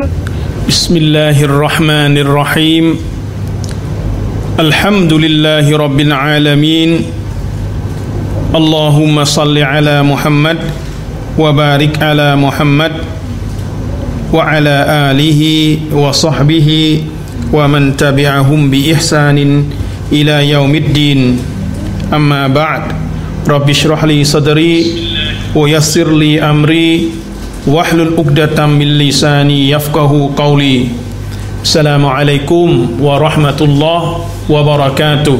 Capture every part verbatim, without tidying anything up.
بسم الله الرحمن الرحيم الحمد لله رب العالمين اللهم صل على محمد وبارك على محمد وعلى آله وصحبه ومن تبعهم بإحسان إلى يوم الدين أما بعد رب اشرح لي صدري ويسر لي أمري واحلل عقدة من لساني يفقهوا قولي السلام عليكم ورحمة الله وبركاته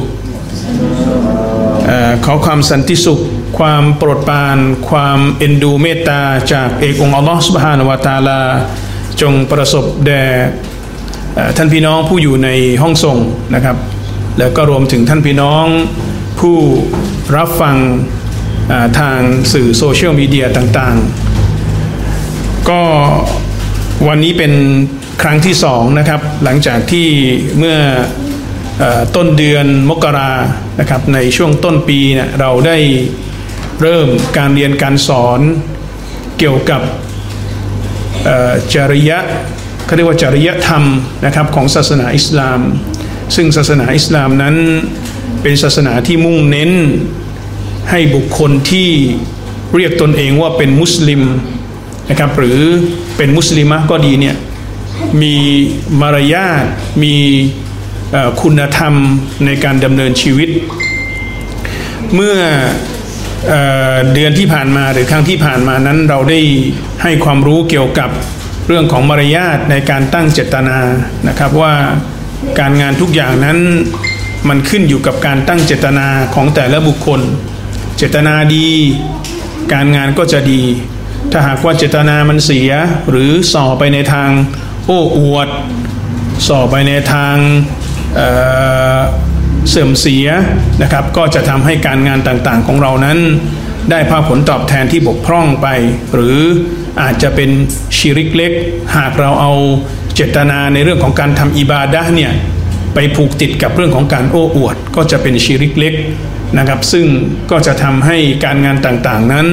ขอความสันติสุขความโปรดปรานความเอ็นดูเมตตาจากเอกองค์อัลลอฮฺซุบฮานะฮูวะตะอาลาจงประสบแด่ท่านพี่น้องผู้อยู่ในห้องส่งนะครับแล้วก็รวมถึงท่านพี่น้องผู้รับฟังทางสื่อโซเชียลมีเดียต่างๆก็วันนี้เป็นครั้งที่สองนะครับหลังจากที่เมื่อต้นเดือนมกรานะครับในช่วงต้นปีเนี่ยเราได้เริ่มการเรียนการสอนเกี่ยวกับจริยะเขาเรียกว่าจริยธรรมนะครับของศาสนาอิสลามซึ่งศาสนาอิสลามนั้นเป็นศาสนาที่มุ่งเน้นให้บุคคลที่เรียกตนเองว่าเป็นมุสลิมนะครับหรือเป็นมุสลิมะก็ดีเนี่ยมีมารยาทมีคุณธรรมในการดำเนินชีวิตเมื่อเอ่อเดือนที่ผ่านมาหรือครั้งที่ผ่านมานั้นเราได้ให้ความรู้เกี่ยวกับเรื่องของมารยาทในการตั้งเจตนานะครับว่าการงานทุกอย่างนั้นมันขึ้นอยู่กับการตั้งเจตนาของแต่ละบุคคลเจตนาดีการงานก็จะดีถ้าหากว่าเจตนามันเสียหรือส่อไปในทางโอ้อวดส่อไปในทางเอ่อเสื่อมเสียนะครับก็จะทำให้การงานต่างๆของเรานั้นได้ภาพผลตอบแทนที่บกพร่องไปหรืออาจจะเป็นชิริกเล็กหากเราเอาเจตนาในเรื่องของการทำอิบาดะห์เนี่ยไปผูกติดกับเรื่องของการโอ้อวดก็จะเป็นชิริกเล็กนะครับซึ่งก็จะทำให้การงานต่างๆนั้น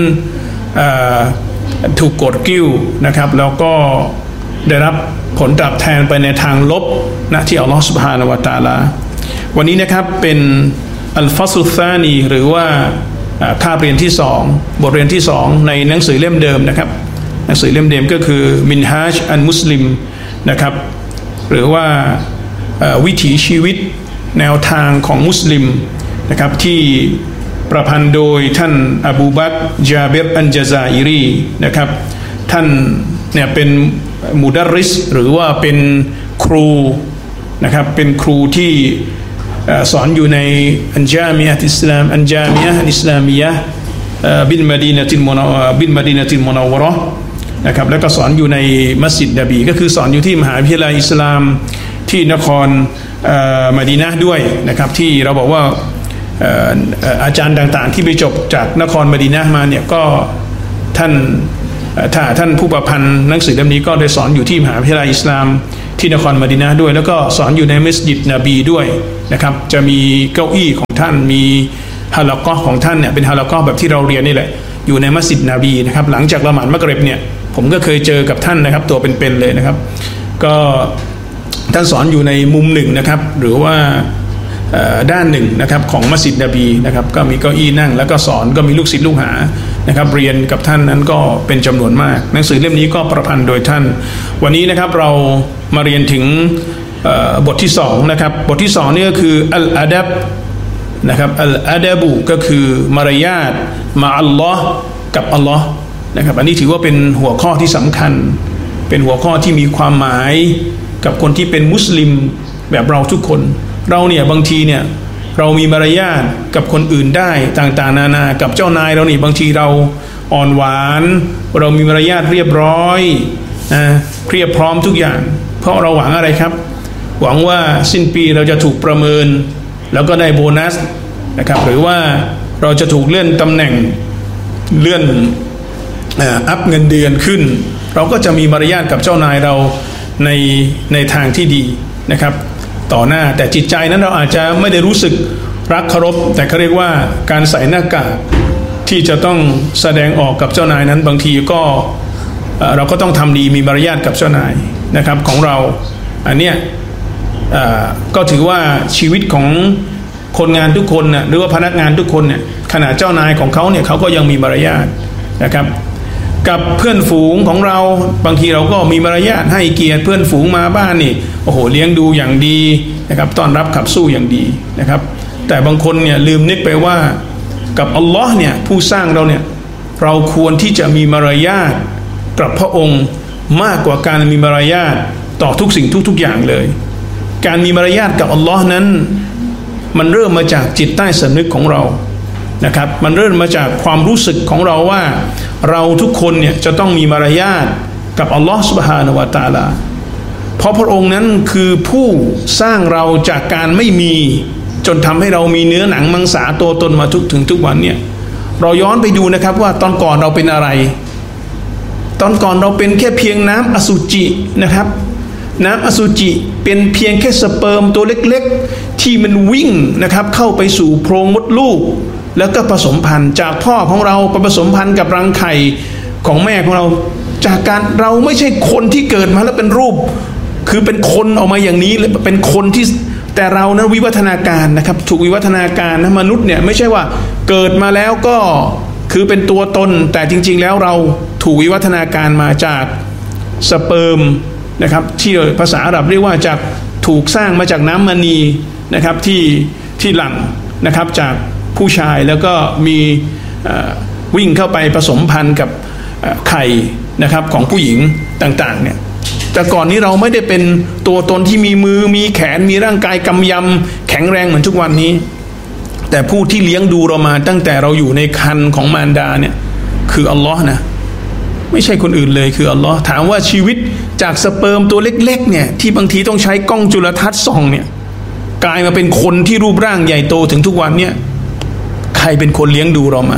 ถูกกดกิ้วนะครับแล้วก็ได้รับผลตอบแทนไปในทางลบนะที่อัลลอฮฺซุบฮานะฮูวะตะอาลาวันนี้นะครับเป็นอัลฟัซุลซานีหรือว่าคาบเรียนที่สองบทเรียนที่สองในหนังสือเล่มเดิมนะครับหนังสือเล่มเดิมก็คือมินฮาจอันมุสลิมนะครับหรือว่าวิถีชีวิตแนวทางของมุสลิมนะครับที่ประพันธ์โดยท่านอบูบักรจาบิรอันญะซาอิรีนะครับท่านเนี่ยเป็นมุดัรริสหรือว่าเป็นครูนะครับเป็นครูที่สอนอยู่ในอันจามิอะห์อิสลามอันจามิอะห์อิสลามียะห์บิลมะดีนะติลมุนาววะเราะห์บิลมะดีนะติลมุนาววะเราะห์นะครับแล้วก็สอนอยู่ในมัสยิดนบีก็คือสอนอยู่ที่มหาวิทยาลัยอิสลามที่นครมะดีนะห์ด้วยนะครับที่เราบอกว่าอาจารย์ต่างๆที่ไปจบจากนครมะดีนะห์มาเนี่ยก็ท่านถ้าท่านผู้ประพันธ์หนังสือเล่มนี้ก็ได้สอนอยู่ที่มหาวิทยาลัยอิสลามที่นครมะดีนะห์ด้วยแล้วก็สอนอยู่ในมัสยิดนบีด้วยนะครับจะมีเก้าอี้ของท่านมีฮาละกอฮ์ของท่านเนี่ยเป็นฮาละกอฮ์แบบที่เราเรียนนี่แหละอยู่ในมัสยิดนบีนะครับหลังจากละหมาดมักริบเนี่ยผมก็เคยเจอกับท่านนะครับตัวเป็นๆเลยนะครับก็ท่านสอนอยู่ในมุมหนึ่งนะครับหรือว่าด้านหนึ่งนะครับของมัสยิดนบีนะครับก็มีเก้าอี้นั่งแล้วก็สอนก็มีลูกศิษย์ลูกหานะครับเรียนกับท่านนั้นก็เป็นจำนวนมากหนังสือเล่มนี้ก็ประพันธ์โดยท่านวันนี้นะครับเรามาเรียนถึงบทที่สองนะครับบทที่สองนี่ก็คืออัลอาดับนะครับอัลอาดับุก็คือมารยาทมะอัลลอฮ์กับอัลลอฮ์นะครับอันนี้ถือว่าเป็นหัวข้อที่สำคัญเป็นหัวข้อที่มีความหมายกับคนที่เป็นมุสลิมแบบเราทุกคนเราเนี่ยบางทีเนี่ยเรามีมารยาทกับคนอื่นได้ต่างๆนานากับเจ้านายเรานี่บางทีเราอ่อนหวานเรามีมารยาทเรียบร้อยนะเพียบพร้อมทุกอย่างเพราะเราหวังอะไรครับหวังว่าสิ้นปีเราจะถูกประเมินแล้วก็ได้โบนัสนะครับหรือว่าเราจะถูกเลื่อนตำแหน่งเลื่อนอัพเงินเดือนขึ้นเราก็จะมีมารยาทกับเจ้านายเราในในทางที่ดีนะครับต่อหน้าแต่จิตใจนั้นเราอาจจะไม่ได้รู้สึกรักเคารพแต่เขาเรียกว่าการใส่หน้ากากที่จะต้องแสดงออกกับเจ้านายนั้นบางทีก็เราก็ต้องทำดีมีมารยาทกับเจ้านายนะครับของเราอันเนี้ยก็ถือว่าชีวิตของคนงานทุกคนนะหรือว่าพนักงานทุกคนเนี่ยขณะเจ้านายของเขาเนี่ยเขาก็ยังมีมารยาทนะครับกับเพื่อนฝูงของเราบางทีเราก็มีมารยาทให้เกียรติเพื่อนฝูงมาบ้านนี่โอ้โหเลี้ยงดูอย่างดีนะครับต้อนรับขับสู้อย่างดีนะครับแต่บางคนเนี่ยลืมนึกไปว่ากับอัลลอฮ์เนี่ยผู้สร้างเราเนี่ยเราควรที่จะมีมารยาทกับพระองค์มากกว่าการมีมารยาทต่อทุกสิ่งทุกๆอย่างเลยการมีมารยาทกับอัลลอฮ์นั้นมันเริ่มมาจากจิตใต้สำนึกของเรานะครับมันเริ่มมาจากความรู้สึกของเราว่าเราทุกคนเนี่ยจะต้องมีมารยาทกับอัลลอฮ์ซุบฮานะฮูวะตะอาลาเพราะพระองค์นั้นคือผู้สร้างเราจากการไม่มีจนทำให้เรามีเนื้อหนังมังสาตัวตนมาทุกถึงทุกวันเนี่ยเราย้อนไปดูนะครับว่าตอนก่อนเราเป็นอะไรตอนก่อนเราเป็นแค่เพียงน้ำอสุจินะครับน้ำอสุจิเป็นเพียงแค่สเปิร์มตัวเล็กๆที่มันวิ่งนะครับเข้าไปสู่โพรงมดลูกแล้วก็ผสมพันธุ์จากพ่อของเราไปผสมพันธุ์กับรังไข่ของแม่ของเราจากการเราไม่ใช่คนที่เกิดมาแล้วเป็นรูปคือเป็นคนออกมาอย่างนี้เป็นคนที่แต่เรานั้นวิวัฒนาการนะครับถูกวิวัฒนาการนะมนุษย์เนี่ยไม่ใช่ว่าเกิดมาแล้วก็คือเป็นตัวตนแต่จริงๆแล้วเราถูกวิวัฒนาการมาจากสเปิร์มนะครับที่ภาษาอาหรับเรียกว่าจากถูกสร้างมาจากน้ำมณีนะครับที่ที่หลั่งนะครับจากผู้ชายแล้วก็มีวิ่งเข้าไปผสมพันธุ์กับไข่นะครับของผู้หญิงต่างๆเนี่ยแต่ก่อนนี้เราไม่ได้เป็นตัวตนที่มีมือมีแขนมีร่างกายกำยำแข็งแรงเหมือนทุกวันนี้แต่ผู้ที่เลี้ยงดูเรามาตั้งแต่เราอยู่ในครรภ์ของมารดาเนี่ยคืออัลลอฮ์นะไม่ใช่คนอื่นเลยคืออัลลอฮ์ถามว่าชีวิตจากสเปิร์มตัวเล็กๆเนี่ยที่บางทีต้องใช้กล้องจุลทรรศน์ส่องเนี่ยกลายมาเป็นคนที่รูปร่างใหญ่โตถึงทุกวันเนี่ยใครเป็นคนเลี้ยงดูเรามา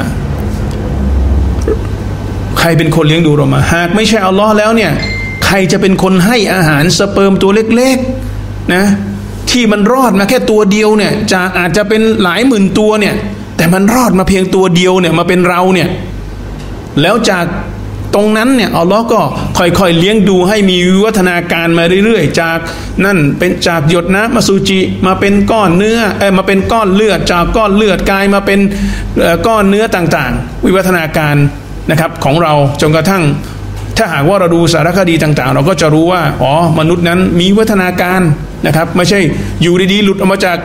ใครเป็นคนเลี้ยงดูเรามาหากไม่ใช่อัลลอฮ์แล้วเนี่ยใครจะเป็นคนให้อาหารสเปิร์มตัวเล็กๆนะที่มันรอดมาแค่ตัวเดียวเนี่ยจะอาจจะเป็นหลายหมื่นตัวเนี่ยแต่มันรอดมาเพียงตัวเดียวเนี่ยมาเป็นเราเนี่ยแล้วจากตรงนั้นเนี่ยอัลลอฮ์ก็ค่อยๆเลี้ยงดูให้มีวิวัฒนาการมาเรื่อยๆจากนั่นเป็นจากหยดน้ำอสุจิมาเป็นก้อนเนื้อเอ้มาเป็นก้อนเลือดจากก้อนเลือดกลายมาเป็นก้อนเนื้อต่างๆวิวัฒนาการนะครับของเราจนกระทั่งถ้าหากว่าเราดูสารคดีต่างๆเราก็จะรู้ว่าอ๋อมนุษย์นั้นมีวิวัฒนาการนะครับไม่ใช่อยู่ดีๆหลุดออกมาจาก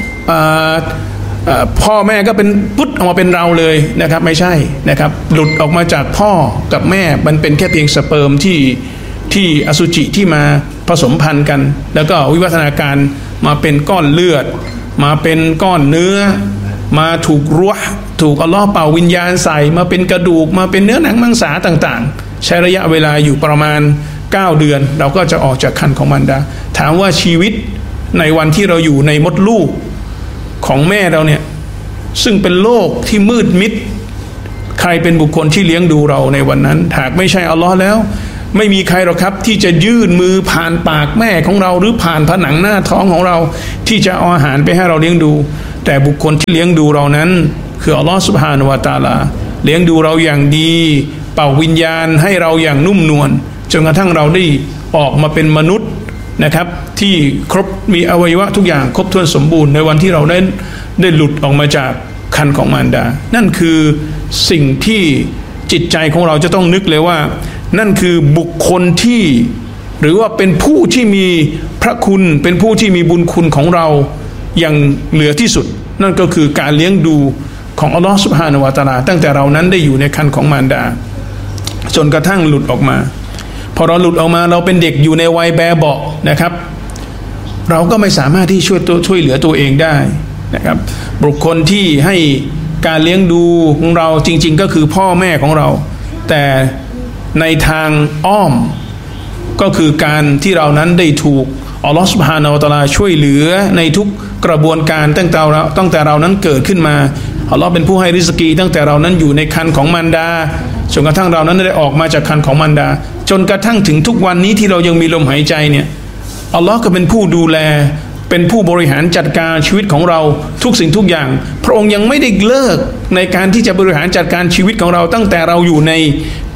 พ่อแม่ก็เป็นพุทธออกมาเป็นเราเลยนะครับไม่ใช่นะครับหลุดออกมาจากพ่อกับแม่มันเป็นแค่เพียงสเปิร์มที่ที่อสุจิที่มาผสมพันธุ์กันแล้วก็วิวัฒนาการมาเป็นก้อนเลือดมาเป็นก้อนเนื้อมาถูกรั้วถูกอัลลอฮ์เป่าวิญญาณใส่มาเป็นกระดูกมาเป็นเนื้อหนังมังสาต่างๆใช้ระยะเวลาอยู่ประมาณเก้าเดือนเราก็จะออกจากครรภ์ของมารดาถามว่าชีวิตในวันที่เราอยู่ในมดลูกของแม่เราเนี่ยซึ่งเป็นโลกที่มืดมิดใครเป็นบุคคลที่เลี้ยงดูเราในวันนั้นหากไม่ใช่อัลลอฮ์แล้วไม่มีใครหรอกครับที่จะยื่นมือผ่านปากแม่ของเราหรือผ่านผนังหน้าท้องของเราที่จะเอาอาหารไปให้เราเลี้ยงดูแต่บุคคลที่เลี้ยงดูเรานั้นคืออัลลอฮ์ซุบฮานะฮูวะตะอาลาเลี้ยงดูเราอย่างดีเป่าวิญญาณให้เราอย่างนุ่มนวลจนกระทั่งเราได้ออกมาเป็นมนุษย์นะครับที่ครบมีอวัยวะทุกอย่างครบถ้วนสมบูรณ์ในวันที่เราได้ได้หลุดออกมาจากครรภ์ของมารดานั่นคือสิ่งที่จิตใจของเราจะต้องนึกเลยว่านั่นคือบุคคลที่หรือว่าเป็นผู้ที่มีพระคุณเป็นผู้ที่มีบุญคุณของเราอย่างเหลือที่สุดนั่นก็คือการเลี้ยงดูของอัลลอฮฺซุบฮานะฮูวะตะอาลาตั้งแต่เรานั้นได้อยู่ในครรภ์ของมารดาจนกระทั่งหลุดออกมาพอเราหลุดออกมาเราเป็นเด็กอยู่ในวัยแบเบาะนะครับเราก็ไม่สามารถที่ช่วยตัวช่วยเหลือตัวเองได้นะครับบุคคลที่ให้การเลี้ยงดูของเราจริงๆก็คือพ่อแม่ของเราแต่ในทางอ้อมก็คือการที่เรานั้นได้ถูกอัลลอฮฺซุบฮานะฮูวะตะอาลาช่วยเหลือในทุกกระบวนการตั้งแต่เราตั้งแต่เรานั้นเกิดขึ้นมาอัลลอฮฺเป็นผู้ให้ริสกีตั้งแต่เรานั้นอยู่ในครรภ์ของมารดาจนกระทั่งเรานั้นได้ออกมาจากครรภ์ของมารดาจนกระทั่งถึงทุกวันนี้ที่เรายังมีลมหายใจเนี่ยอัลลอฮ์ก็เป็นผู้ดูแลเป็นผู้บริหารจัดการชีวิตของเราทุกสิ่งทุกอย่างพระองค์ยังไม่ได้เลิกในการที่จะบริหารจัดการชีวิตของเราตั้งแต่เราอยู่ในค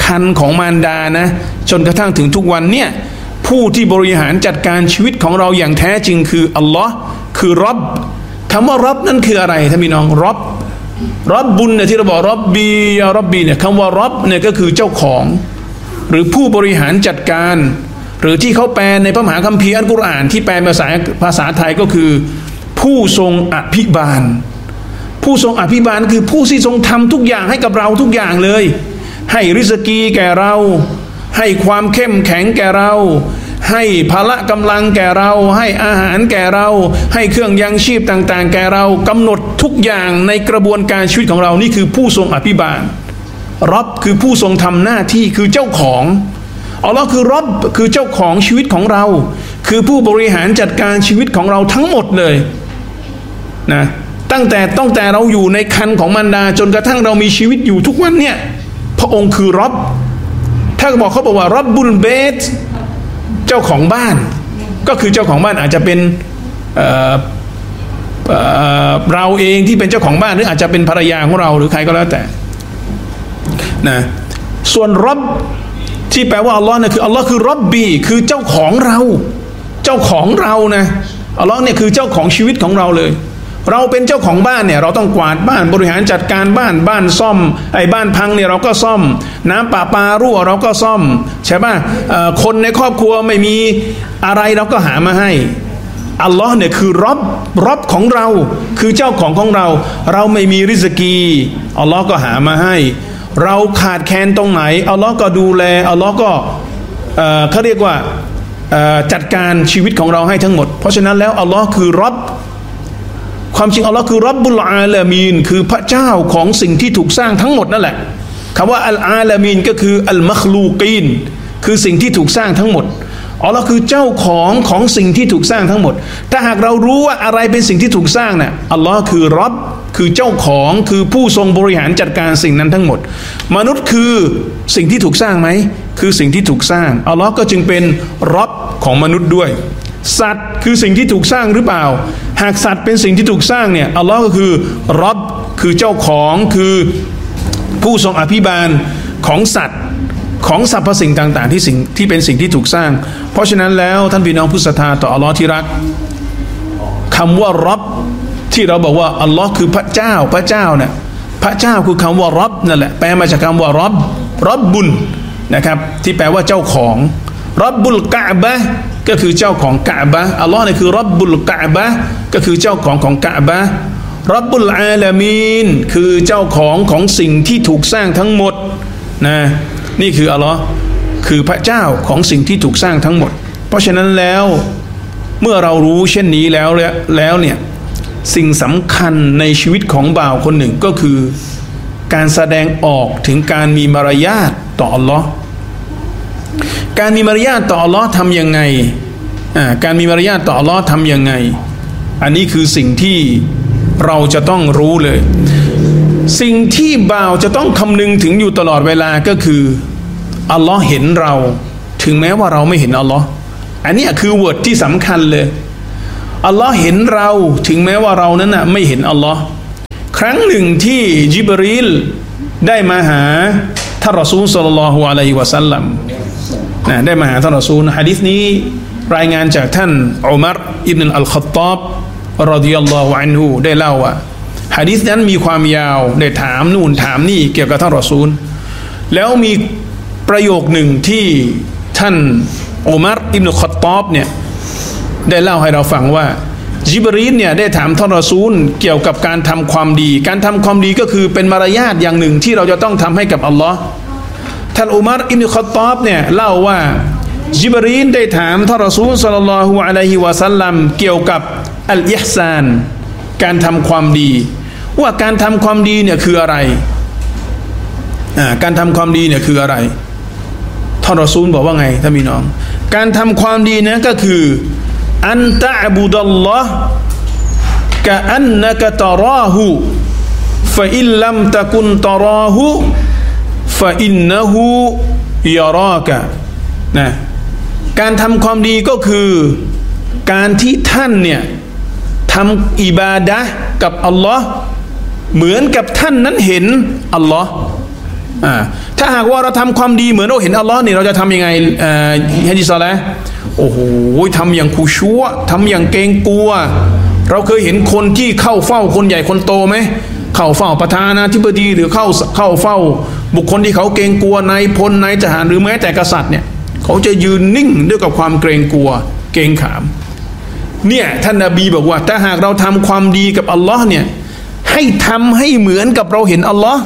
ครรภ์ของมารดานะจนกระทั่งถึงทุกวันเนี่ยผู้ที่บริหารจัดการชีวิตของเราอย่างแท้จริงคืออัลลอฮ์คือร็อบคำว่าร็อบนั่นคืออะไรท่านพี่น้องร็อบร็อบบุญเนี่ยที่เราบอกร็อบบียาร็อบบีเนี่ยคำว่าร็อบเนี่ยก็คือเจ้าของหรือผู้บริหารจัดการหรือที่เขาแปลในพระมหาคัมภีร์อัลกุรอานที่แปลภาษาภาษาไทยก็คือผู้ทรงอภิบาลผู้ทรงอภิบาลคือผู้ที่ทรงทำทุกอย่างให้กับเราทุกอย่างเลยให้ริสกีแก่เราให้ความเข้มแข็งแก่เราให้พละกำลังแก่เราให้อาหารแก่เราให้เครื่องยังชีพต่างๆแก่เรากำหนดทุกอย่างในกระบวนการชีวิตของเรานี่คือผู้ทรงอภิบาลร็อบคือผู้ทรงทำหน้าที่คือเจ้าของอัลลอฮ์คือร็อบคือเจ้าของชีวิตของเราคือผู้บริหารจัดการชีวิตของเราทั้งหมดเลยนะตั้งแต่ตั้งแต่เราอยู่ในครรภ์ของมารดาจนกระทั่งเรามีชีวิตอยู่ทุกวันเนี่ยพระองค์คือร็อบถ้าบอกเขาบอกว่าร็อบบุลเบตเจ้าของบ้านก็คือเจ้าของบ้านอาจจะเป็นเอ่อเอ่อเราเองที่เป็นเจ้าของบ้านหรืออาจจะเป็นภรรยาของเราหรือใครก็แล้วแต่นะส่วนร็อบที่แปลว่าอัลลอฮ์เนี่ยคืออัลลอฮ์คือร็อบบีคือเจ้าของเราเจ้าของเรานะอัลลอฮ์เนี่ยคือเจ้าของชีวิตของเราเลยเราเป็นเจ้าของบ้านเนี่ยเราต้องกวาดบ้านบริหารจัดการบ้านบ้านซ่อมไอ้บ้านพังเนี่ยเราก็ซ่อมน้ำประปารั่วเราก็ซ่อมใช่ป่ะคนในครอบครัวไม่มีอะไรเราก็หามาให้อัลลอฮ์เนี่ยคือร็อบร็อบของเราคือเจ้าของของเราเราไม่มีริสกีอัลลอฮ์ก็หามาให้เราขาดแคลนตรงไหนอัลลอฮ์ก็ดูแลอัลลอฮ์ก็เอ่อเขาเรียกว่าจัดการชีวิตของเราให้ทั้งหมดเพราะฉะนั้นแล้วอัลลอฮ์คือร็อบความจริงอัลลอฮ์คือร็อบบุลอาลามีนคือพระเจ้าของสิ่งที่ถูกสร้างทั้งหมดนั่นแหละคำว่าอัลอาลามีนก็คืออัลมัคลูกีนคือสิ่งที่ถูกสร้างทั้งหมดอัลลอฮ์คือเจ้าของของสิ่งที่ถูกสร้างทั้งหมดถ้าหากเรารู้ว่าอะไรเป็นสิ่งที่ถูกสร้างเนี่ยอัลลอฮ์คือร็อบคือเจ้าของคือผู้ทรงบริหารจัดการสิ่งนั้นทั้งหมดมนุษย์คือสิ่งที่ถูกสร้างไหมคือสิ่งที่ถูกสร้างอัลลอฮ์ก็จึงเป็นร็อบของมนุษย์ด้วยสัตว์คือสิ่งที่ถูกสร้างหรือเปล่าหากสัตว์เป็นสิ่งที่ถูกสร้างเนี่ยอัลลอฮ์ก็คือร็อบคือเจ้าของคือผู้ทรงอภิบาลของสัตว์ของสรรพสิ่งต่างๆที่สิ่งที่เป็นสิ่งที่ถูกสร้างเพราะฉะนั้นแล้วท่านพี่น้องผู้ศรัทธาต่ออัลลอฮ์ที่รักคำว่าร็อบที่เราบอกว่าอัลลอฮ์คือพระเจ้าพระเจ้าเนี่ยพระเจ้าคือคำว่าร็อบนั่นแหละแปลมาจากคำว่าร็อบร็อบบุญนะครับที่แปลว่าเจ้าของร็อบบุลกะบะก็คือเจ้าของกะบะอัลลอฮ์เนี่ยคือร็อบบุลกะบะก็คือเจ้าของของกะบะร็อบบุลอาลามีนคือเจ้าของของสิ่งที่ถูกสร้างทั้งหมดนะนี่คืออัลลอฮ์คือพระเจ้าของสิ่งที่ถูกสร้างทั้งหมดเพราะฉะนั้นแล้วเมื่อเรารู้เช่นนี้แล้วแล้วเนี่ยสิ่งสำคัญในชีวิตของบ่าวคนหนึ่งก็คือการแสดงออกถึงการมีมารยาทต่ออัลลอฮ์การมีมารยาทต่ออัลลอฮ์ทำยังไงอ่าการมีมารยาทต่ออัลลอฮ์ทำยังไงอันนี้คือสิ่งที่เราจะต้องรู้เลยสิ่งที่บ่าวจะต้องคำนึงถึงอยู่ตลอดเวลาก็คืออัลลอฮ์เห็นเราถึงแม้ว่าเราไม่เห็นอัลลอฮ์อันนี้คือเวิร์ดที่สำคัญเลยอัลลอฮ์เห็นเราถึงแม้ว่าเรานั้นน่ะไม่เห็นอัลลอฮ์ครั้งหนึ่งที่ญิบรีลได้มาหาท่านรอซูลศ็อลลัลลอฮุอะลัยฮิวะซัลลัมนะได้มาหาท่านรอซูลหะดีษนี้รายงานจากท่านอุมัรอิบนุอัลค็อฏฏอบรอฎิยัลลอฮุอันฮุได้เล่าว่าหะดีษนั้นมีความยาวได้ถามนู่นถามนี่เกี่ยวกับท่านรอซูลแล้วมีประโยคหนึ่งที่ท่านอุมัรอิบนุค็อฏฏอบเนี่ยได้เล่าให้เราฟังว่าญิบรีลเนี่ยได้ถามท่านรอซูลเกี่ยวกับการทำความดีการทำความดีก็คือเป็นมารยาทอย่างหนึ่งที่เราจะต้องทำให้กับอัลลอฮ์ท่านอุมัรอิบนุค็อฏฏอบเนี่ยเล่าว่าญิบรีลได้ถามท่านรอซูลศ็อลลัลลอฮุอะลัยฮิวะซัลลัมเกี่ยวกับอัลอิห์ซานการทำความดีว่าการทำความดีเนี่ยคืออะไรอ่าการทำความดีเนี่ยคืออะไรท่านรอซูลบอกว่าไงท่านพี่น้องการทำความดีนะก็คืออันตะอ์บุดัลลอฮ์กะอันนะกะตะราหูฟะอินลัมตะกุนตะราหูฟะอินนะฮูยะรากะนะการทำความดีก็คือการที่ท่านเนี่ยทำอิบาดะห์กับอัลลอฮ์เหมือนกับท่านนั้นเห็นอัลลอฮ์อ่าถ้าหากว่าเราทำความดีเหมือนเราเห็นอัลลอฮ์นี่เราจะทำยังไงเอ่อฮะดิษอะไรโอ้โหทำอย่างคูชัวทำอย่างเกรงกลัวเราเคยเห็นคนที่เข้าเฝ้าคนใหญ่คนโตไหมเข้าเฝ้าประธานาธิบดีหรือเข้าเข้าเฝ้าบุคคลที่เขาเกรงกลัวนายพลนายทหารหรือแม้แต่กษัตริย์เนี่ยเขาจะยืนนิ่งด้วยกับความเกรงกลัวเกรงขามเนี่ยท่านนบีบอกว่าถ้าหากเราทำความดีกับอัลลอฮ์เนี่ยให้ทำให้เหมือนกับเราเห็นอัลลอฮ์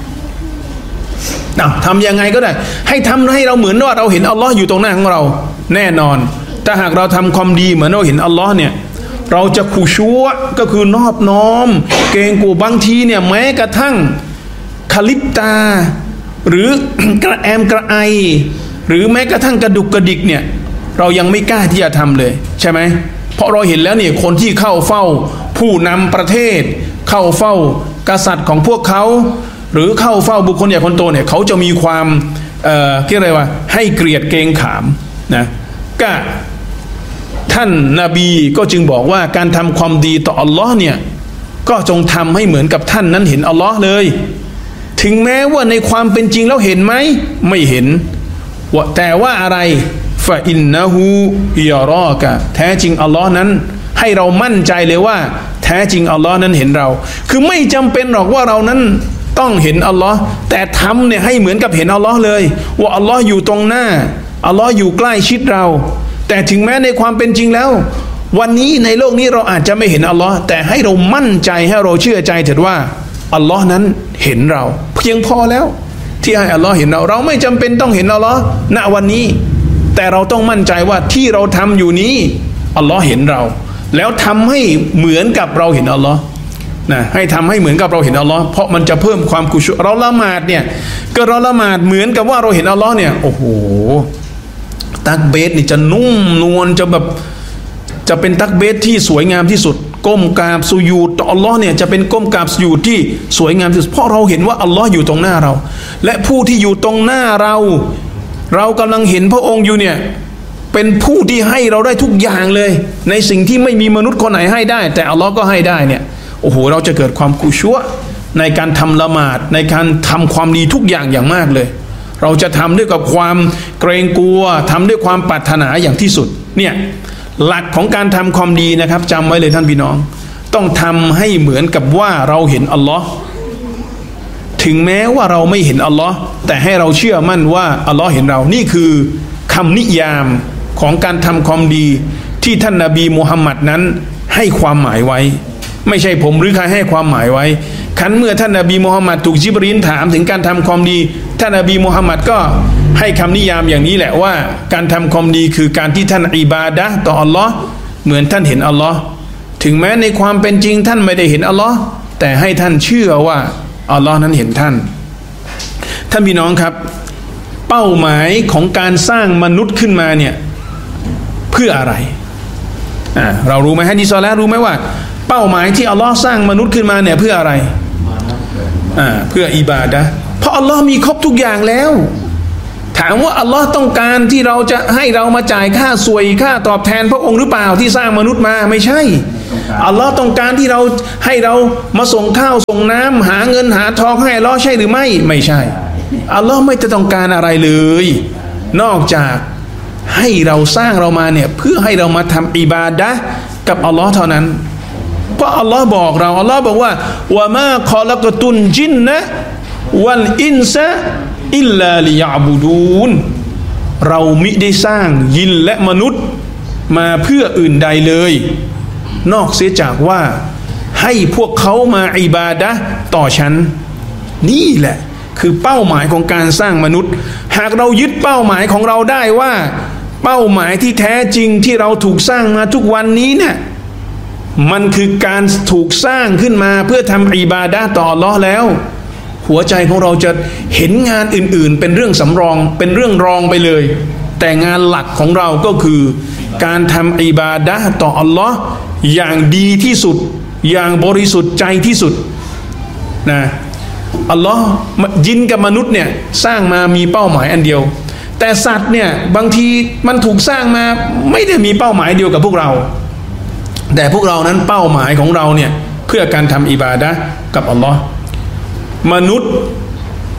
นะทำยังไงก็ได้ให้ทำให้เราเหมือนว่าเราเห็นอัลลอฮ์อยู่ตรงหน้าของเราแน่นอนถ้าหากเราทำความดีเหมือนเราเห็นอัลลอฮ์เนี่ยเราจะขุชัวก็คือนอบน้อมเกรงกลัวบางทีเนี่ยแม้กระทั่งคลิปตาหรือกระแอมกระไอหรือแม้กระทั่งกระดุกกระดิกเนี่ยเรายังไม่กล้าที่จะทำเลยใช่ไหมเพราะเราเห็นแล้วเนี่ยคนที่เข้าเฝ้าผู้นำประเทศเข้าเฝ้ากษัตริย์ของพวกเขาหรือเข้าเฝ้าบุคคลใหญ่คนโตเนี่ยเขาจะมีความเอ่อเรียกอะไรว่าให้เกลียดเกรงขามนะก็ท่านนบีก็จึงบอกว่าการทำความดีต่ออัลลอฮ์เนี่ยก็จงทำให้เหมือนกับท่านนั้นเห็นอัลลอฮ์เลยถึงแม้ว่าในความเป็นจริงแล้วเห็นไหมไม่เห็นว่าแต่ว่าอะไรฟะอินนะฮูยารอกะแท้จริงอัลลอฮ์นั้นให้เรามั่นใจเลยว่าแท้จริงอัลลอฮ์นั้นเห็นเราคือไม่จำเป็นหรอกว่าเรานั้นต้องเห็นอัลลอฮ์แต่ทำเนี่ยให้เหมือนกับเห็นอัลลอฮ์เลยว่าอัลลอฮ์อยู่ตรงหน้าอัลลอฮ์อยู่ใกล้ชิดเราแต่ถึงแม้ในความเป็นจริงแล้ววันนี้ในโลกนี้เราอาจจะไม่เห็นอัลลอฮ์แต่ให้เรามั่นใจให้เราเชื่อใจเถิดว่าอัลลอฮ์นั้นเห็นเราเพียงพอแล้วที่ให้อัลลอฮ์เห็นเราเราไม่จำเป็นต้องเห็นอัลลอฮ์ณวันนี้แต่เราต้องมั่นใจว่าที่เราทำอยู่นี้อัลลอฮ์เห็นเราแล้วทำให้เหมือนกับเราเห็นอัลลอฮ์นะให้ทำให้เหมือนกับเราเห็นอัลลอฮ์เพราะมันจะเพิ่มความกุศลเราละหมาดเนี่ยก็เราละหมาดเหมือนกับว่าเราเห็นอัลลอฮ์เนี่ยโอ้โหตักเบสนี่จะนุ่มนวลจะแบบจะเป็นตักเบสที่สวยงามที่สุดก้มกราบสุญูดต่ออัลลอฮ์เนี่ยจะเป็นก้มกราบสุญูดที่สวยงามที่สุดเพราะเราเห็นว่าอัลลอฮ์อยู่ตรงหน้าเราและผู้ที่อยู่ตรงหน้าเราเรากำลังเห็นพระองค์อยู่เนี่ยเป็นผู้ที่ให้เราได้ทุกอย่างเลยในสิ่งที่ไม่มีมนุษย์คนไหนให้ได้แต่อัลลอฮ์ก็ให้ได้เนี่ยโอ้โหเราจะเกิดความกุชัวในการทำละหมาดในการทำความดีทุกอย่างอย่างมากเลยเราจะทำด้วยกับความเกรงกลัวทำด้วยความปรารถนาอย่างที่สุดเนี่ยหลักของการทำความดีนะครับจำไว้เลยท่านพี่น้องต้องทำให้เหมือนกับว่าเราเห็นอัลลอฮ์ถึงแม้ว่าเราไม่เห็นอัลลอฮ์แต่ให้เราเชื่อมั่นว่าอัลลอฮ์เห็นเรานี่คือคำนิยามของการทำความดีที่ท่านนบีมุฮัมมัดนั้นให้ความหมายไว้ไม่ใช่ผมหรือใครให้ความหมายไว้คันเมื่อท่านนบีมุฮัมมัดถูกญิบรีลถามถึงการทำความดีท่านนบีมุฮัมมัดก็ให้คำนิยามอย่างนี้แหละว่าการทำความดีคือการที่ท่านอิบาดะห์ต่ออัลลอฮ์เหมือนท่านเห็นอัลลอฮ์ถึงแม้ในความเป็นจริงท่านไม่ได้เห็นอัลลอฮ์แต่ให้ท่านเชื่อว่าอัลลอฮ์นั้นเห็นท่านท่านพี่น้องครับเป้าหมายของการสร้างมนุษย์ขึ้นมาเนี่ยเพื่ออะไรอ่าเรารู้ไหมฮะดิษแล้วรู้ไหมว่าเป้าหมายที่อัลลอฮ์สร้างมนุษย์ขึ้นมาเนี่ยเพื่ออะไรอ่าเพื่ออิบาดะห์เพราะอัลลอฮ์มีครบทุกอย่างแล้วถามว่าอัลลอฮ์ต้องการที่เราจะให้เรามาจ่ายค่าสวยค่าตอบแทนพระองค์หรือเปล่าที่สร้างมนุษย์มาไม่ใช่อัลลอฮ์ต้องการที่เราให้เรามาส่งข้าวส่งน้ำหาเงินหาทองให้อัลลอฮ์ใช่หรือไม่ไม่ใช่อัลลอฮ์ไม่ได้ต้องการอะไรเลยนอกจากให้เราสร้างเรามาเนี่ยเพื่อให้เรามาทำอิบาดะห์กับอัลลอฮ์เท่านั้นเพราะอัลลอฮ์บอกเราอัลลอฮ์บอกว่าวะมาคอลักตุนจินนะวัลอินซะอิลลาลิยะบุดูนเรามิได้สร้างยินและมนุษย์มาเพื่ออื่นใดเลยนอกเสียจากว่าให้พวกเขามาอิบาดะห์ต่อฉันนี่แหละคือเป้าหมายของการสร้างมนุษย์หากเรายึดเป้าหมายของเราได้ว่าเป้าหมายที่แท้จริงที่เราถูกสร้างมาทุกวันนี้เนี่ยมันคือการถูกสร้างขึ้นมาเพื่อทำอิบาดะห์ต่ออัลเลาะห์แล้วหัวใจของเราจะเห็นงานอื่นๆเป็นเรื่องสำรองเป็นเรื่องรองไปเลยแต่งานหลักของเราก็คือการทำอิบาดะห์ต่ออัลเลาะห์อย่างดีที่สุดอย่างบริสุทธิ์ใจที่สุดนะอัลลอฮ์ยินกับมนุษย์เนี่ยสร้างมามีเป้าหมายอันเดียวแต่สัตว์เนี่ยบางทีมันถูกสร้างมาไม่ได้มีเป้าหมายเดียวกับพวกเราแต่พวกเรานั้นเป้าหมายของเราเนี่ยเพื่อการทำอิบาดะห์กับอัลลอฮ์มนุษย์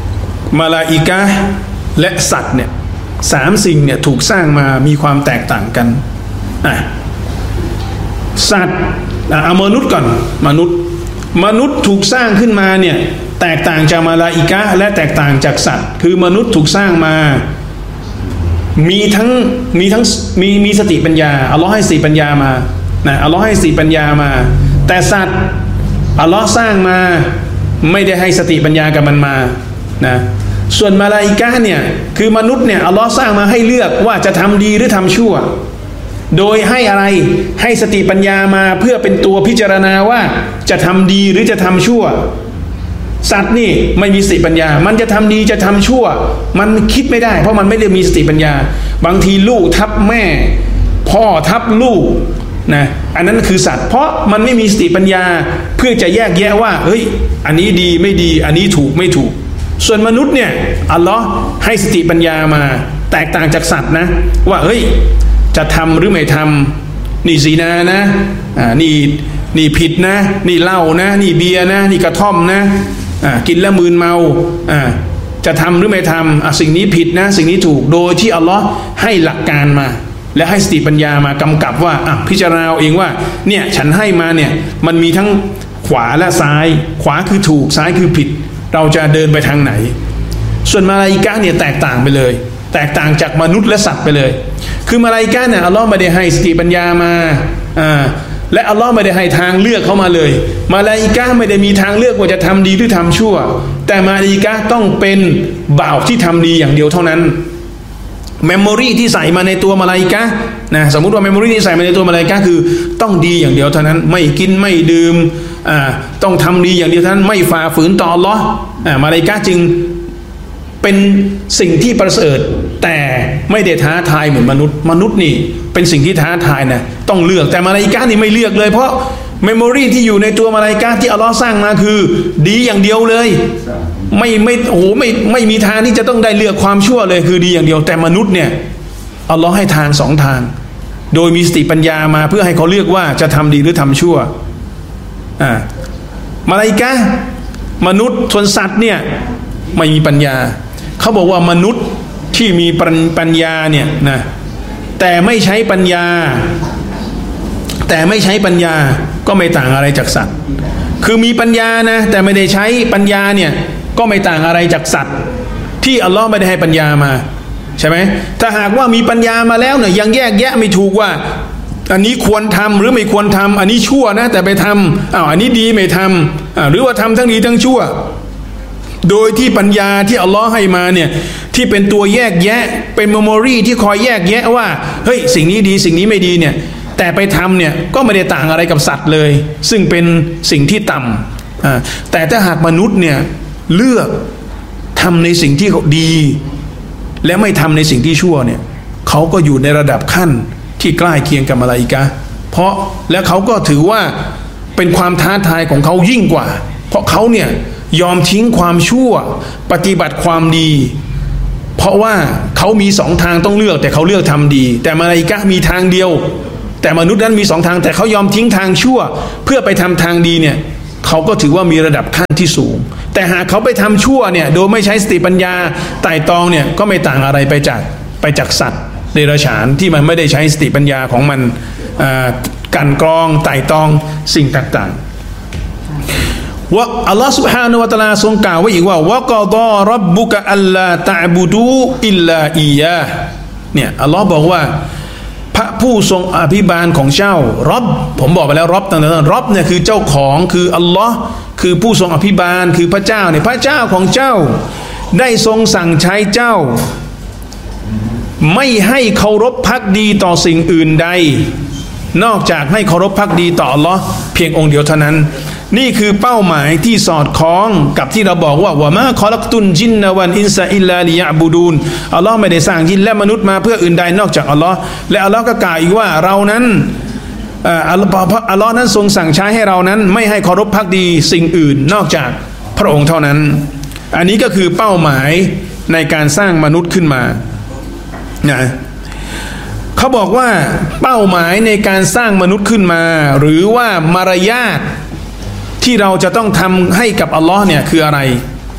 มาลาอิกะห์และสัตว์เนี่ยสามสิ่งเนี่ยถูกสร้างมามีความแตกต่างกันอ่ะสัตว์เอามนุษย์ก่อนมนุษย์มนุษย์ถูกสร้างขึ้นมาเนี่ยแตกต่างจากมาลาอิกะห์และแตกต่างจากสัตว์คือมนุษย์ถูกสร้างมามีทั้งมีทั้งมีมีสติปัญญาอัลลอฮ์ให้สติปัญญามานะอัลลอฮ์ให้สติปัญญามาแต่สัตว์อัลลอฮ์สร้างมาไม่ได้ให้สติปัญญากับมันมานะส่วนมาลาอิกะห์เนี่ยคือมนุษย์เนี่ยอัลลอฮ์สร้างมาให้เลือกว่าจะทำดีหรือทำชั่วโดยให้อะไรให้สติปัญญามาเพื่อเป็นตัวพิจารณาว่าจะทำดีหรือจะทำชั่วสัตว์นี่ไม่มีสติปัญญามันจะทำดีจะทำชั่วมันคิดไม่ได้เพราะมันไม่ได้มีสติปัญญาบางทีลูกทับแม่พ่อทับลูกนะอันนั้นคือสัตว์เพราะมันไม่มีสติปัญญาเพื่อจะแยกแยะว่าเฮ้ยอันนี้ดีไม่ดีอันนี้ถูกไม่ถูกส่วนมนุษย์เนี่ยอัลลอฮ์ให้สติปัญญามาแตกต่างจากสัตว์นะว่าเฮ้ยจะทำหรือไม่ทำนี่ซีนานะอ่านี่นี่ผิดนะนี่เหล้านะนี่เบียร์นะนี่กระท่อมนะอ่ากินแล้วมึนเมาอ่าจะทำหรือไม่ทำอ่าสิ่งนี้ผิดนะสิ่งนี้ถูกโดยที่อัลลอฮ์ให้หลักการมาและให้สติปัญญามากำกับว่าอ่ะพิจารณาเองว่าเนี่ยฉันให้มาเนี่ยมันมีทั้งขวาและซ้ายขวาคือถูกซ้ายคือผิดเราจะเดินไปทางไหนส่วนมาลาอิกะห์เนี่ยแตกต่างไปเลยแตกต่างจากมนุษย์และสัตว์ไปเลยคือมาลาอิกะห์เนี่ยอัลลอฮ์ไม่ได้ให้สติปัญญามาอ่าและอัลลอฮ์ไม่ได้ให้ทางเลือกเข้ามาเลยมาลาอิกะห์ไม่ได้มีทางเลือกว่าจะทำดีหรือทำชั่วแต่มาลาอิกะห์ต้องเป็นบ่าวที่ทำดีอย่างเดียวเท่านั้นเมมโมรีที่ใส่มาในตัวมาลาอิกะห์นะสมมุติว่าเมมโมรีที่ใส่มาในตัวมาลาอิกะห์คือต้องดีอย่างเดียวเท่านั้นไม่กินไม่ดื่มอ่าต้องทำดีอย่างเดียวเท่านั้นไม่ฝ่าฝืนต่ออัลลอฮ์อ่ามาลาอิกะห์จึงเป็นสิ่งที่ประเสริฐแต่ไม่ได้ท้าทายเหมือนมนุษย์มนุษย์นี่เป็นสิ่งที่ท้าทายนะต้องเลือกแต่มาลาอิกะห์นี่ไม่เลือกเลยเพราะเมมโมรีที่อยู่ในตัวมาลาอิกะห์ที่อัลลอฮ์สร้างมาคือดีอย่างเดียวเลยไม่ไม่โอ้โหไม่ไม่มีทางที่จะต้องได้เลือกความชั่วเลยคือดีอย่างเดียวแต่มนุษย์เนี่ยอัลลอฮ์ให้ทางสองทางโดยมีสติปัญญามาเพื่อให้เขาเลือกว่าจะทำดีหรือทำชั่วอ่ามาลาอิกะห์มนุษย์ส่วนสัตว์เนี่ยไม่มีปัญญาเขาบอกว่ามนุษย์ที่มีปัญญาเนี่ยนะแต่ไม่ใช้ปัญญาแต่ไม่ใช้ปัญญาก็ไม่ต่างอะไรจากสัตว์คือมีปัญญานะแต่ไม่ได้ใช้ปัญญาเนี่ยก็ไม่ต่างอะไรจากสัตว์ที่อัลลอฮ์ไม่ได้ให้ปัญญามาใช่ไหมถ้าหากว่ามีปัญญามาแล้วเนี่ยยังแยกแยะไม่ถูกว่าอันนี้ควรทำหรือไม่ควรทำอันนี้ชั่วนะแต่ไปทำอ้าวอันนี้ดีไม่ทำหรือว่าทำทั้งดีทั้งชั่วโดยที่ปัญญาที่อัลลอฮ์ให้มาเนี่ยที่เป็นตัวแยกแยะเป็นเมมโมรีที่คอยแยกแยะว่าเฮ้ยสิ่งนี้ดีสิ่งนี้ไม่ดีเนี่ยแต่ไปทำเนี่ยก็ไม่ได้ต่างอะไรกับสัตว์เลยซึ่งเป็นสิ่งที่ต่ำอ่าแต่ถ้าหากมนุษย์เนี่ยเลือกทำในสิ่งที่ดีและไม่ทำในสิ่งที่ชั่วเนี่ยเขาก็อยู่ในระดับขั้นที่ใกล้เคียงกับมาลาอิกะห์เพราะและเขาก็ถือว่าเป็นความท้าทายของเขายิ่งกว่าเพราะเขาเนี่ยยอมทิ้งความชั่วปฏิบัติความดีเพราะว่าเขามีสองทางต้องเลือกแต่เขาเลือกทำดีแต่มาลาอิกะห์มีทางเดียวแต่มนุษย์นั้นมีสองทางแต่เขายอมทิ้งทางชั่วเพื่อไปทำทางดีเนี่ยเขาก็ถือว่ามีระดับขั้นที่สูงแต่หากเขาไปทำชั่วเนี่ยโดยไม่ใช้สติปัญญาไต่ตองเนี่ยก็ไม่ต่างอะไรไปจากไปจากสัตว์เดรัจฉานที่มันไม่ได้ใช้สติปัญญาของมันกันกรองไต่ตองสิ่งต่างๆว่าอัลลอฮฺ سبحانه และ تعالى ทรงกล่าวไว้อีกว่าวะกอฎอร็อบบุกะอัลลาตะอ์บุดูอิลลาอียาเนี่ยอัลลอฮ์บอกว่าพระผู้ทรงอภิบาลของเจ้ารอบผมบอกไปแล้วรอบต่างๆรอบเนี่ยคือเจ้าของคืออัลลอฮ์คือผู้ทรงอภิบาลคือพระเจ้าเนี่ยพระเจ้าของเจ้าได้ทรงสั่งใช้เจ้าไม่ให้เคารพภักดีต่อสิ่งอื่นใดนอกจากให้เคารพภักดีต่ออัลลอฮ์เพียงองค์เดียวเท่านั้นนี่คือเป้าหมายที่สอดคล้องกับที่เราบอกว่าวะมาคอลักตุนจินนะวันอินซาอิลลาลิยะบูดูนอัลลอฮ์ไม่ได้สร้างยินและมนุษย์มาเพื่ออื่นใดนอกจากอัลลอฮ์และอัลลอฮ์ก็กล่าวอีกว่าเรานั้นอัลลอฮ์อัลลอฮ์นั้นทรงสั่งใช้ให้เรานั้นไม่ให้เคารพภักดีสิ่งอื่นนอกจากพระองค์เท่านั้นอันนี้ก็คือเป้าหมายในการสร้างมนุษย์ขึ้นมานะเขาบอกว่าเป้าหมายในการสร้างมนุษย์ขึ้นมาหรือว่ามารยาทที่เราจะต้องทำให้กับอัลลอฮ์เนี่ยคืออะไร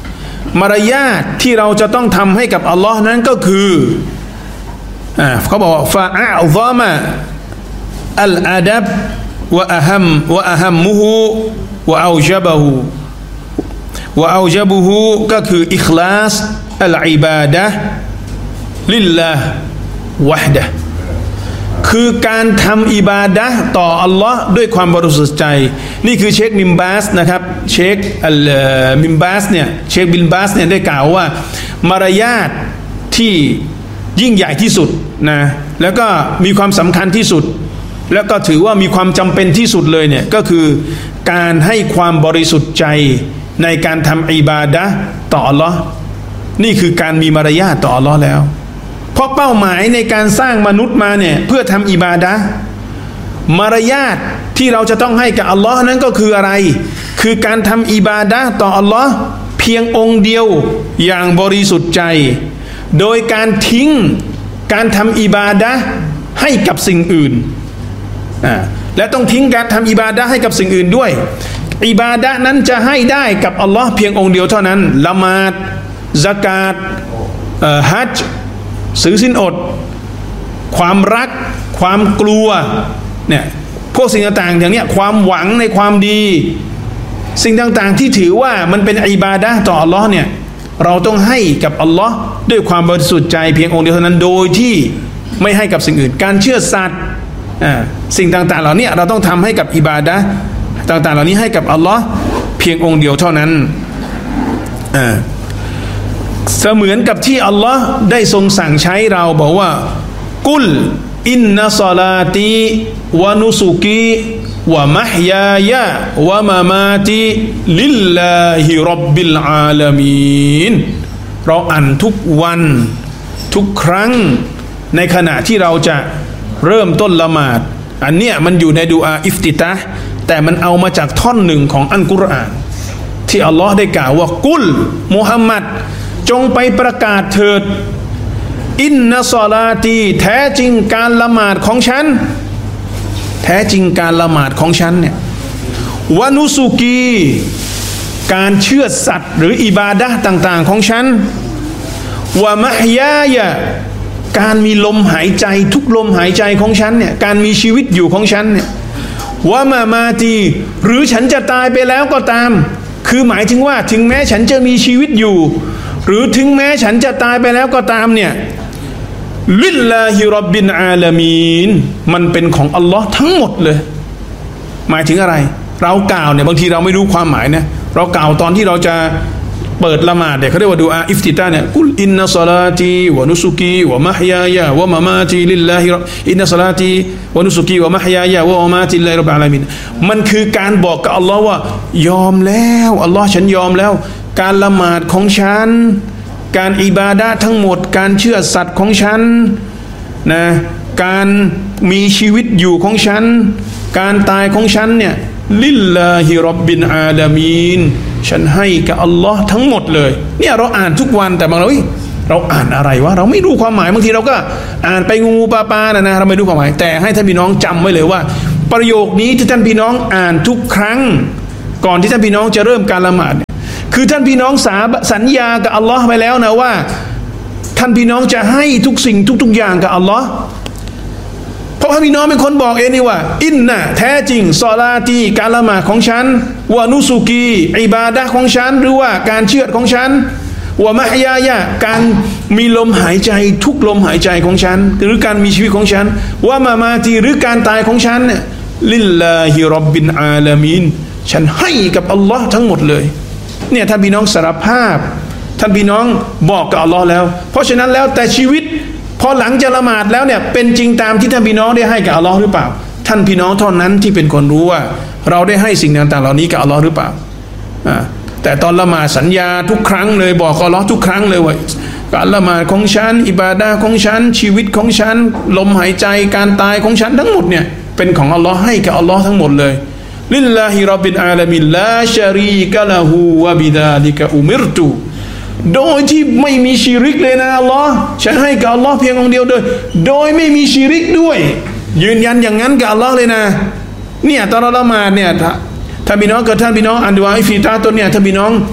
มารยาทที่เราจะต้องทำให้กับอัลลอฮ์นั้นก็คืออ่าเขาบอกว่าฟาอะซอมะอัลอาดับวะอะฮัมวะอะฮัมมุฮุวะเอาจับะฮุวะเอาจับะฮุก็คืออิคลาสอัลอิบาดะห์ลิลลาห์วะฮ์ดะห์คือการทำอิบาดะห์ต่ออัลลอฮ์ด้วยความบริสุทธิ์ใจนี่คือเชคบินบาสนะครับเชคอัลบินบาสเนี่ยเชคบินบาสเนี่ยได้กล่าวว่ามารยาทที่ยิ่งใหญ่ที่สุดนะแล้วก็มีความสำคัญที่สุดแล้วก็ถือว่ามีความจำเป็นที่สุดเลยเนี่ยก็คือการให้ความบริสุทธิ์ใจในการทำอิบาดะห์ต่ออัลลอฮ์นี่คือการมีมารยาทต่ออัลลอฮ์แล้วเพราะเป้าหมายในการสร้างมนุษย์มาเนี่ยเพื่อทำอิบาดะห์มารยาทที่เราจะต้องให้กับอัลลอฮ์นั้นก็คืออะไรคือการทำอิบาดะห์ต่ออัลลอฮ์เพียงองค์เดียวอย่างบริสุทธิ์ใจโดยการทิ้งการทำอิบาดะห์ให้กับสิ่งอื่นอ่าและต้องทิ้งการทำอิบาดะห์ให้กับสิ่งอื่นด้วยอิบาดะห์นั้นจะให้ได้กับอัลลอฮ์เพียงองค์เดียวเท่านั้นละหมาดซะกาตเอ่อฮัจญ์ซื้อสินอดความรักความกลัวเนี่ยพวกสิ่งต่างๆอย่างเนี้ยความหวังในความดีสิ่งต่างๆที่ถือว่ามันเป็นอิบาดะห์ต่ออัลลอฮ์เนี่ยเราต้องให้กับอัลลอฮ์ด้วยความบริสุทธิ์ใจเพียงองค์เดียวเท่านั้นโดยที่ไม่ให้กับสิ่งอื่นการเชื่อสัตย์อ่าสิ่งต่างๆเหล่านี้เราต้องทำให้กับอิบาดะห์ต่างๆเหล่านี้ให้กับอัลลอฮ์เพียงองค์เดียวเท่านั้นอ่าเสมือนกับที่อัลลอฮ์ได้ทรงสั่งใช้เราบอกว่ากุลอินนัศลาตีวะนุสุกีวะมะฮยายะวะมะมาติลิลลาฮิร็อบบิลอาลามีนเราอ่านทุกวันทุกครั้งในขณะที่เราจะเริ่มต้นละหมาดอันเนี้ยมันอยู่ในดุอาอิฟติตะห์แต่มันเอามาจากท่อนหนึ่งของอัลกุรอานที่อัลลอฮ์ได้กล่าวว่ากุลมุฮัมมัดจงไปประกาศเถิดอินนัศลาตีแท้จริงการละหมาดของฉันแท้จริงการละหมาดของฉันเนี่ยวานุสุกีการเชื่อสัตย์หรืออิบาดะห์ต่างๆของฉันวะมะฮยายะการมีลมหายใจทุกลมหายใจของฉันเนี่ยการมีชีวิตอยู่ของฉันเนี่ยวะมามาตีหรือฉันจะตายไปแล้วก็ตามคือหมายถึงว่าถึงแม้ฉันจะมีชีวิตอยู่หรือถึงแม้ฉันจะตายไปแล้วก็ตามเนี่ยลิลลาฮิร็อบบิลอาลามีนมันเป็นของอัลลอฮ์ทั้งหมดเลยหมายถึงอะไรเรากล่าวเนี่ยบางทีเราไม่รู้ความหมายนะเรากล่าวตอนที่เราจะเปิดละหมาดเนี่ยเขาเรียกว่าดุอาอิฟติตาห์เนี่ยกุลอินนัศลาตีวะนุสุกีวะมะฮยายะวะมะมาติลิลลาฮิอินนัศลาตีวะนุสุกีวะมะฮยายะวะมะมาติลิลลาฮิร็อบบิลอาลามีนมันคือการบอกกับอัลลอฮ์ว่ายอมแล้วอัลลอฮ์ฉันยอมแล้วการละหมาดของฉันการอิบาดะห์ทั้งหมดการเชื่อสัตย์ของฉันนะการมีชีวิตอยู่ของฉันการตายของฉันเนี่ยลิลลาฮิร็อบบิลอาลามีนฉันให้กับอัลลอฮ์ทั้งหมดเลยเนี่ยเราอ่านทุกวันแต่บางเราเราอ่านอะไรวะเราไม่รู้ความหมายบางทีเราก็อ่านไปงูปลาปลานะนะเราไม่รู้ความหมายแต่ให้ท่านพี่น้องจำไว้เลยว่าประโยคนี้ที่ท่านพี่น้องอ่านทุกครั้งก่อนที่ท่านพี่น้องจะเริ่มการละหมาดคือท่านพี่น้องสาสัญญากับอัลลอฮ์ไปแล้วนะว่าท่านพี่น้องจะให้ทุกสิ่งทุกๆอย่างกับอัลลอฮ์เพราะท่านพี่น้องเป็นคนบอกเองนี่ว่าอินนะแท้จริงซอลาตีการละหมาดของฉันวะนุสุกีอิบาดะห์ของฉันหรือว่าการเชื่อของฉันวะมะฮยายะการมีลมหายใจทุกลมหายใจของฉันหรือการมีชีวิตของฉันวะมามาตีหรือการตายของฉันเนี่ยลิลลาฮิร็อบบิลอาลามีนฉันให้กับอัลลอฮ์ทั้งหมดเลยเนี่ยท่านพี่น้องสารภาพท่านพี่น้องบอกกับอัลลอฮ์แล้วเพราะฉะนั้นแล้วแต่ชีวิตพอหลังจะละหมาดแล้วเนี่ยเป็นจริงตามที่ท่านพี่น้องได้ให้กับอัลลอฮ์หรือเปล่าท่านพี่น้องเท่านั้นที่เป็นคนรู้ว่าเราได้ให้สิ่งต่างๆเหล่านี้กับอัลลอฮ์หรือเปล่าอ่าแต่ตอนละหมาดสัญญาทุกครั้งเลยบอกกับอัลลอฮ์ทุกครั้งเลยว่าการละหมาดของฉันอิบาดะห์ของฉันชีวิตของฉันลมหายใจการตายของฉันทั้งหมดเนี่ยเป็นของอัลลอฮ์ให้กับอัลลอฮ์ทั้งหมดเลยลิลลาฮิร็อบบิลอาลามีนลาชะรีกะละฮูวะบิดาลิกะอุมิรตุโดยที่ไม่มีชิริกเลยนะอัลลอฮ์ฉันให้กับอัลลอฮ์เพียงองค์เดียวโดยโดยไม่มีชิริกด้วยยืนยันอย่างนั้นกับอัลลอฮ์เลยนะเนี่ยตอนเราละหมาดเนี่ยถ้าพี่น้องเกิดท่านพี่น้องอ่านดุอาอิฟติตาห์ตัวเนี่ยถ้าพี่น้อง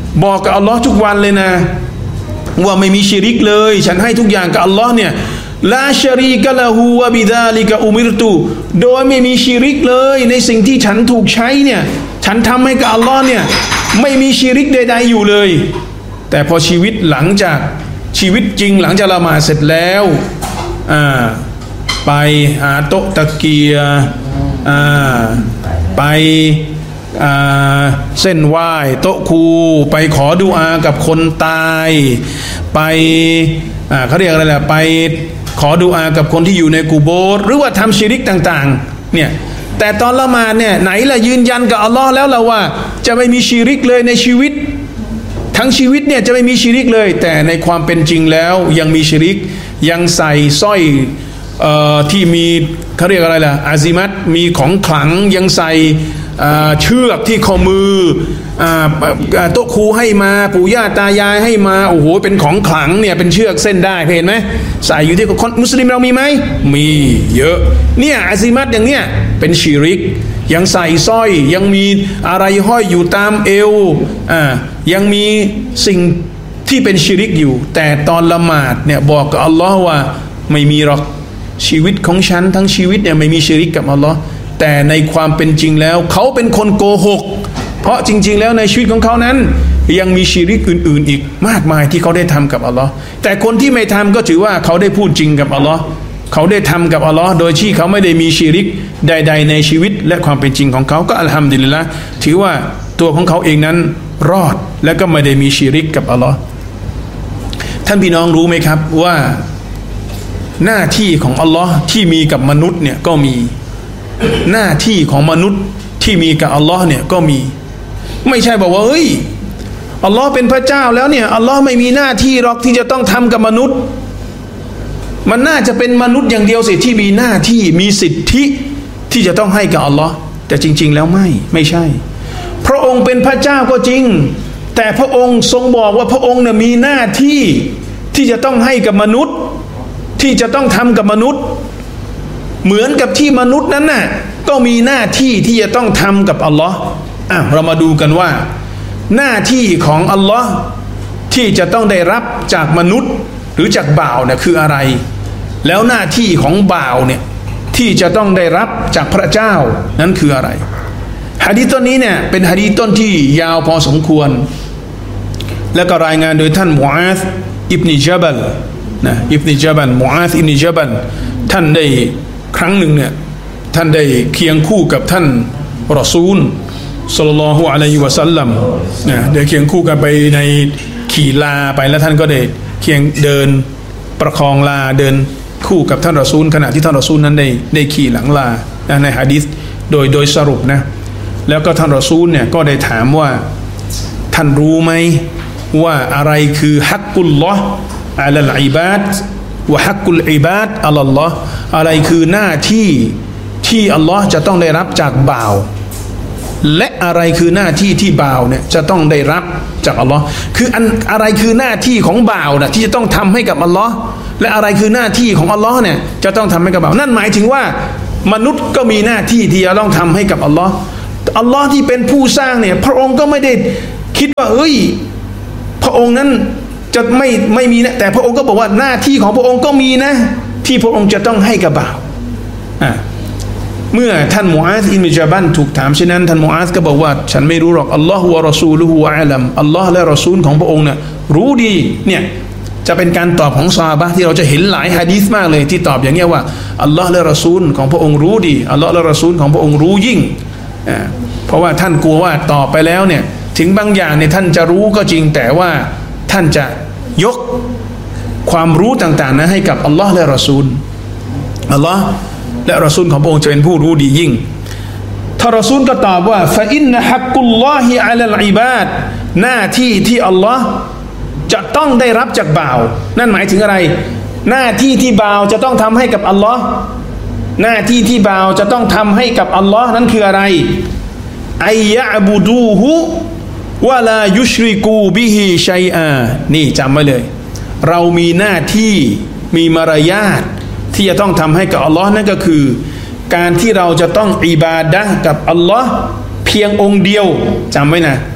บอกกับอัลลอฮ์ทุกวันเลยนะว่าไม่มีชิริกเลยฉันให้ทุกอย่างกับอัลลอฮ์เนี่ยลาชะรีกะละฮูวะบิซาลิกะอุมิรตุโดยไม่มีชิริกเลยในสิ่งที่ฉันถูกใช้เนี่ยฉันทำให้กับอัลลอฮ์เนี่ยไม่มีชิริกใดๆอยู่เลยแต่พอชีวิตหลังจากชีวิตจริงหลังจากละหมาดเสร็จแล้วอ่าไปหาโต๊ะตะเกียอ่าไปอ่าเส้นไหว้โต๊ะครูไปขอดุอากับคนตายไปอ่าเขาเรียกอะไรล่ะไปขอดุอากับคนที่อยู่ในกุโบร์หรือว่าทำชิริกต่างๆเนี่ยแต่ตอนละหมาดเนี่ยไหนล่ะยืนยันกับอัลลอฮ์แล้วล่ะว่าจะไม่มีชิริกเลยในชีวิตทั้งชีวิตเนี่ยจะไม่มีชิริกเลยแต่ในความเป็นจริงแล้วยังมีชิริกยังใส่สร้อยเอ่อที่มีเขาเรียกอะไรล่ะอาซิมัตมีของขลังยังใส่เชือกที่ข้อมือโต๊ะครูให้มาปู่ย่าตายายให้มาโอ้โหเป็นของขลังเนี่ยเป็นเชือกเส้นได้เห็นไหมใส่อยู่ที่คนมุสลิมเรามีไหมมีเยอะเนี่ยอาซิมัตอย่างเนี้ยเป็นชิริกยังใส่สร้อยยังมีอะไรห้อยอยู่ตามเอวอ่ายังมีสิ่งที่เป็นชิริกอยู่แต่ตอนละหมาดเนี่ยบอกกับอัลลอฮ์ว่าไม่มีหรอกชีวิตของฉันทั้งชีวิตเนี่ยไม่มีชิริกกับอัลลอฮ์แต่ในความเป็นจริงแล้วเขาเป็นคนโกหกเพราะจริงๆแล้วในชีวิตของเขานั้นยังมีชิริกอื่นๆอีกมากมายที่เขาได้ทำกับอัลลอฮ์แต่คนที่ไม่ทำก็ถือว่าเขาได้พูดจริงกับอัลลอฮ์เขาได้ทำกับอัลลอฮ์โดยที่เขาไม่ได้มีชิริกใดๆในชีวิตและความเป็นจริงของเขาก็อัลฮัมดุลิลละห์ถือว่าตัวของเขาเองนั้นรอดและก็ไม่ได้มีชิริกกับอัลลอฮ์ท่านพี่น้องรู้ไหมครับว่าหน้าที่ของอัลลอฮ์ที่มีกับมนุษย์เนี่ยก็มีหน้าที่ของมนุษย์ที่มีกับอัลลอฮ์เนี่ยก็มีไม่ใช่บอกว่าเฮ้ยอัลลอฮ์เป็นพระเจ้าแล้วเนี่ยอัลลอฮ์ไม่มีหน้าที่หรอกที่จะต้องทำกับมนุษย์มันน่าจะเป็นมนุษย์อย่างเดียวสิที่มีหน้าที่มีสิทธิที่จะต้องให้กับอัลลอฮ์แต่จริงๆแล้วไม่ไม่ใช่พระองค์เป็นพระเจ้าก็จริงแต่พระองค์ทรงบอกว่าพระองค์เนี่ยมีหน้าที่ที่จะต้องให้กับมนุษย์ที่จะต้องทำกับมนุษย์เหมือนกับที่มนุษย์นั้นน่ะก็มีหน้าที่ที่จะต้องทำกับอัลลอฮ์อ่ะเรามาดูกันว่าหน้าที่ของอัลลอฮ์ที่จะต้องได้รับจากมนุษย์หรือจากบ่าวเนี่ยคืออะไรแล้วหน้าที่ของบ่าวเนี่ยที่จะต้องได้รับจากพระเจ้านั้นคืออะไรหะดีษต้นนี้เนี่ยเป็นหะดีษต้นที่ยาวพอสมควรแล้วก็รายงานโดยท่านมุอาซอิบนุญะบัลนะอิบนุญะบัลมุอาซอิบนุญะบัลท่านได้ครั้งหนึ่งเนี่ยท่านได้เคียงคู่กับท่านรอซูลศ็อลลัลลอฮุอะลัยฮิวะซัลลัมนะได้เคียงคู่กันไปในขี่ลาไปแล้วท่านก็ได้เคียงเดินประคองลาเดินคู่กับท่านรอซูลขณะที่ท่านรอซูลนั้นได้ได้ขี่หลังลาในหะดีษโดยโดยสรุปนะแล้วก็ท่านรอซูลเนี่ยก็ได้ถามว่าท่านรู้ไหมว่าอะไรคือฮักกุลลอฮ์อะลัลอิบาดวะฮักกุลอิบาดอัลลอฮ์อะไรคือหน้าที่ที่อัลลอฮ์จะต้องได้รับจากบ่าวและอะไรคือหน้าที่ที่บ่าวเนี่ยจะต้องได้รับจากอัลลอฮ์คืออันอะไรคือหน้าที่ของบ่าวนะที่จะต้องทำให้กับอัลลอฮ์และอะไรคือหน้าที่ของอัลลอฮ์เนี่ยจะต้องทำให้กับบ่าวนั่นหมายถึงว่ามนุษย์ก็มีหน้าที่ที่จะต้องทำให้กับอัลลอฮ์อัลลอฮ์ที่เป็นผู้สร้างเนี่ยพระองค์ก็ไม่ได้คิดว่าเฮ้ยพระองค์นั้นจะไม่ไม่มีนะแต่พระองค์ก็บอกว่าหน้าที่ของพระองค์ก็มีนะที่พระองค์จะต้องให้กับบ่าวอ่าเมื่อท่านมุอาซอิบนุญะบัลถูกถามเช่นนั้นท่านมุอาซก็บอกว่าฉันไม่รู้หรอกอัลลอฮฺวะรอซูลุฮุอะลัมอัลลอฮ์และรอซูลของพระองค์เนี่ยรู้ดีเนี่ยจะเป็นการตอบของซอฮาบะห์ที่เราจะเห็นหลายหะดีษมากเลยที่ตอบอย่างนี้ว่าอัลลอฮ์และรอซูลของพระองค์รู้ดีอัลลอฮ์และรอซูลของพระองค์รู้ยิ่งอ่าเพราะว่าท่านกลัวว่าตอบไปแล้วเนี่ยถึงบางอย่างเนี่ยท่านจะรู้ก็จริงแต่ว่าท่านจะยกความรู้ต่างๆนั้นให้กับอัลลอฮ์และรอซูลอัลลอฮ์และรอซูลของพระองค์จะเป็นผู้รู้ดียิ่งท่านรอซูลก็ตอบว่าฟะอินนะฮักกุลลอฮิอะลัลอิบาดหน้าที่ที่อัลลอฮ์จะต้องได้รับจากบ่าวนั่นหมายถึงอะไรหน้าที่ที่บ่าวจะต้องทำให้กับอัลลอฮ์หน้าที่ที่บ่าวจะต้องทำให้กับอัลลอฮ์นั้นคืออะไรอัยยะบุดูฮุวะลายุชริกูบิฮิชัยอานี่จำไว้เลยเรามีหน้าที่มีมารยาทที่จะต้องทำให้กับอัลลอฮ์นั่นก็คือการที่เราจะต้องอิบาดะห์กับอัลลอฮ์เพียงองค์เดียวจำไว้นะ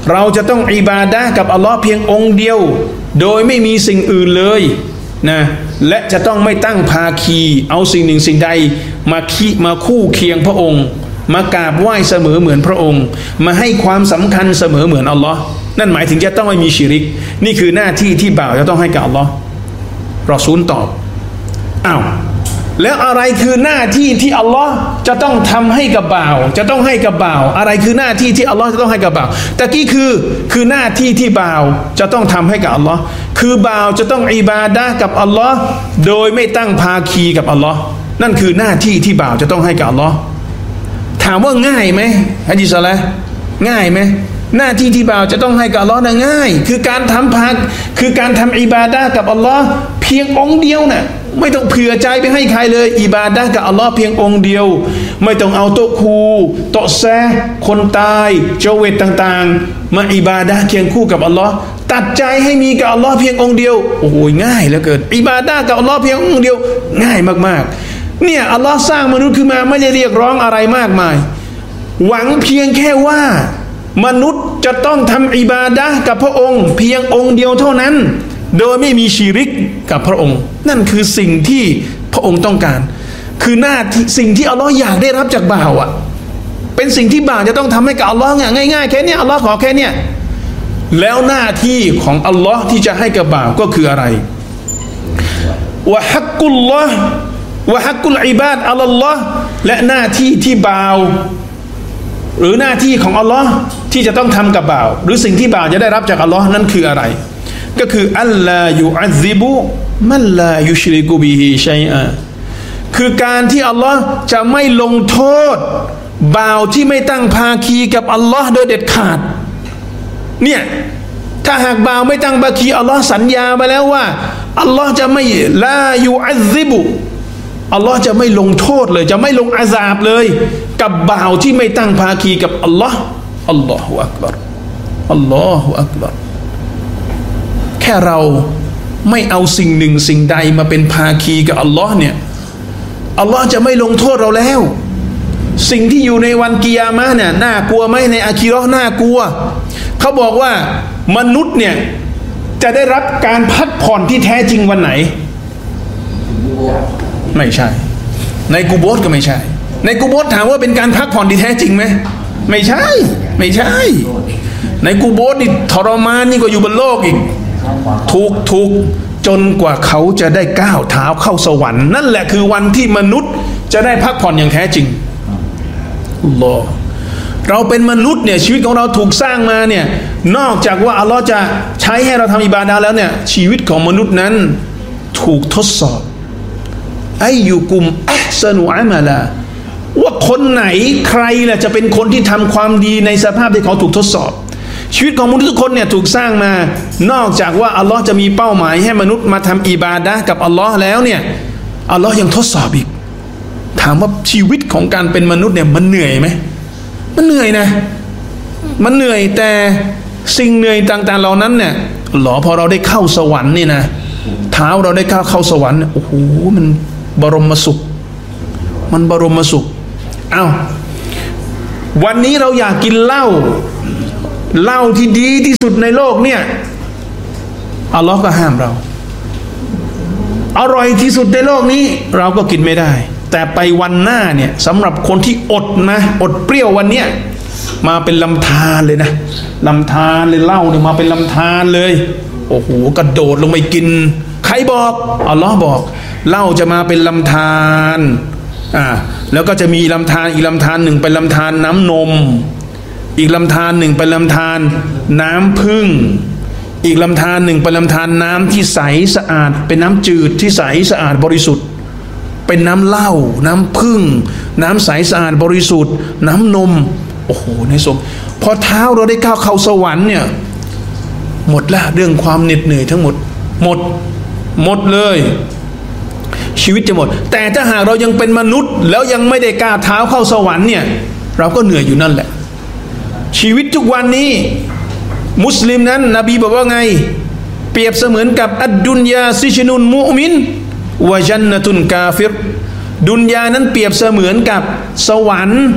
เราจะต้องอิบาดะห์กับอัลลอฮ์เพียงองค์เดียวโดยไม่มีสิ่งอื่นเลยนะและจะต้องไม่ตั้งภาคีเอาสิ่งหนึ่งสิ่งใดมาคีมาคู่เคียงพระองค์มากราบไหว้เสมอเหมือนพระองค์มาให้ความสำคัญเสมอเหมือนอัลลอฮ์นั่นหมายถึงจะต้องไม่มีชิริกนี่คือหน้าที่ที่บ่าวจะต้องให้กับอัลลอฮ์รอซูลตอบอ้าวแล้วอะไรคือหน้าที่ที่อัลลอฮ์จะต้องทำให้กับบ่าวจะต้องให้กับบ่าวอะไรคือหน้าที่ที่อัลลอฮ์จะต้องให้กับบ่าวตะกี้คือคือหน้าที่ที่บ่าวจะต้องทำให้กับอัลลอฮ์คือบ่าวจะต้องอิบาดะห์กับอัลลอฮ์โดยไม่ตั้งภาคีกับอัลลอฮ์นั่นคือหน้าที่ที่บ่าวจะต้องให้กับอัลลอฮ์ถามว่าง่ายไหมฮะดิษอะไรง่ายไหมหน้าที่ที่บ่าวจะต้องให้กับอัลลอฮ์น่ะง่ายคือการทำพักคือการทำอิบาดะห์กับอัลลอฮ์เพียงองค์เดียวน่ะไม่ต้องเผื่อใจไปให้ใครเลยอิบาดะห์กับอัลลอฮ์เพียงองค์เดียวไม่ต้องเอาโต๊ะครูโต๊ะแซะคนตายเจเวตต่างๆมาอิบาดะห์เคียงคู่กับอัลลอฮ์ตัดใจให้มีกับอัลลอฮ์เพียงองค์เดียวโอ้โหง่ายเหลือเกินอิบาดะห์กับอัลลอฮ์เพียงองค์เดียวง่ายมากๆเนี่ยอัลลอฮ์สร้างมนุษย์ขึ้นมาไม่ได้เรียกร้องอะไรมากมายหวังเพียงแค่ว่ามนุษย์จะต้องทำอิบาดะห์กับพระองค์เพียงองค์เดียวเท่านั้นโดยไม่มีชิริกกับพระองค์นั่นคือสิ่งที่พระองค์ต้องการคือหน้าที่สิ่งที่อัลลอฮ์อยากได้รับจากบ่าวอ่ะเป็นสิ่งที่บ่าวจะต้องทำให้กับอัลลอฮ์ง่ายๆแค่นี้อัลลอฮ์ขอแค่นี้แล้วหน้าที่ของอัลลอฮ์ที่จะให้กับบ่าวก็คืออะไรวะฮักกุลลอฮ์วะฮักกุลอิบาดอัลลอฮ์และหน้าที่ที่บ่าวหรือหน้าที่ของอัลลอฮ์ที่จะต้องทำกับบ่าวหรือสิ่งที่บ่าวจะได้รับจากอัลลอฮ์นั่นคืออะไรก็คืออัลลายุอัซซิบุมันลายุชริกุบิฮิชัยอะคือการที่อัลลอฮ์จะไม่ลงโทษบ่าวที่ไม่ตั้งภาคีกับอัลลอฮ์โดยเด็ดขาดเนี่ยถ้าหากบ่าวไม่ตั้งภาคีอัลลอฮ์สัญญาไปแล้วว่าอัลลอฮ์จะไม่ลายุอัซซิบุอัลลอฮ์จะไม่ลงโทษเลยจะไม่ลงอาซาบเลยกับบ่าวที่ไม่ตั้งภาคีกับอัลลอฮ์อัลลอฮฺอักบัรอัลลอฮฺอักบัรแค่เราไม่เอาสิ่งหนึ่งสิ่งใดมาเป็นภาคีกับอัลลอฮ์เนี่ยอัลลอฮ์จะไม่ลงโทษเราแล้วสิ่งที่อยู่ในวันกิยามะห์เนี่ยน่ากลัวไหมในอาคีเราะห์น่ากลัวเขาบอกว่ามนุษย์เนี่ยจะได้รับการพักผ่อนที่แท้จริงวันไหนไม่ใช่ในกุโบรก็ไม่ใช่ในกุโบรถามว่าเป็นการพักผ่อนที่แท้จริงไหมไม่ใช่ไม่ใช่ในกุโบรนี่ทรมานนี่กว่าอยู่บนโลกอีกทุกทุกจนกว่าเขาจะได้ก้าวเท้าเข้าสวรรค์นั่นแหละคือวันที่มนุษย์จะได้พักผ่อนอย่างแท้จริงอัลลอฮ์เราเป็นมนุษย์เนี่ยชีวิตของเราถูกสร้างมาเนี่ยนอกจากว่าอัลลอฮ์จะใช้ให้เราทำอิบาดะห์แล้วเนี่ยชีวิตของมนุษย์นั้นถูกทดสอบอัยยุกุมอัห์ซะนุอะมะลาว่าคนไหนใครล่ะจะเป็นคนที่ทำความดีในสภาพที่เขาถูกทดสอบชีวิตของมนุษย์ทุกคนเนี่ยถูกสร้างมานอกจากว่าอัลลอฮ์จะมีเป้าหมายให้มนุษย์มาทำอิบาดะห์กับอัลลอฮ์แล้วเนี่ยอัลลอฮ์ยังทดสอบอีกถามว่าชีวิตของการเป็นมนุษย์เนี่ยมันเหนื่อยไหมมันเหนื่อยนะมันเหนื่อยแต่สิ่งเหนื่อยต่างๆเหล่านั้นเนี่ยหรอพอเราได้เข้าสวรรค์นี่นะเท้าเราได้เข้าเข้าสวรรค์โอ้โหมันบรมสุขมันบรมสุขอ้าววันนี้เราอยากกินเหล้าเหล้าที่ดีที่สุดในโลกเนี่ยอัลลอฮ์ก็ห้ามเราอร่อยที่สุดในโลกนี้เราก็กินไม่ได้แต่ไปวันหน้าเนี่ยสำหรับคนที่อดนะอดเปรี้ยววันเนี้ยมาเป็นลำธารเลยนะลำธารเลยเหล้าเนี่ยมาเป็นลำธารเลยโอ้โหกระโดดลงไปกินใครบอกอัลลอฮ์บอกเหล้าจะมาเป็นลำธารอ่าแล้วก็จะมีลำธารอีกลำธารหนึ่งเป็นลำธารน้ำนมอีกลำธารหนึ่งเป็นลำธารน้ำผึ้งอีกลำธารหนึ่งเป็นลำธารน้ำที่ใสสะอาดเป็นน้ำจืดที่ใสสะอาดบริสุทธิ์เป็นน้ำเหล้าน้ำผึ้งน้ำใสสะอาดบริสุทธิ์น้ำนมโอ้โหในสมพอเท้าเราได้ก้าวเข้าสวรรค์เนี่ยหมดละเรื่องความเหน็ดเหนื่อยทั้งหมดหมดหมดเลยชีวิตจะหมดแต่ถ้าหากเรายังเป็นมนุษย์แล้วยังไม่ได้ก้าวเท้าเข้าสวรรค์เนี่ยเราก็เหนื่อยอยู่นั่นแหละชีวิตทุกวันนี้มุสลิมนั้นนบีบอกว่าไงเปรียบเสมือนกับอัดดุนยาซิชนุนมุมินวะญันนะตุนกาฟิรดุนยานั้นเปรียบเสมือนกับสวรรค์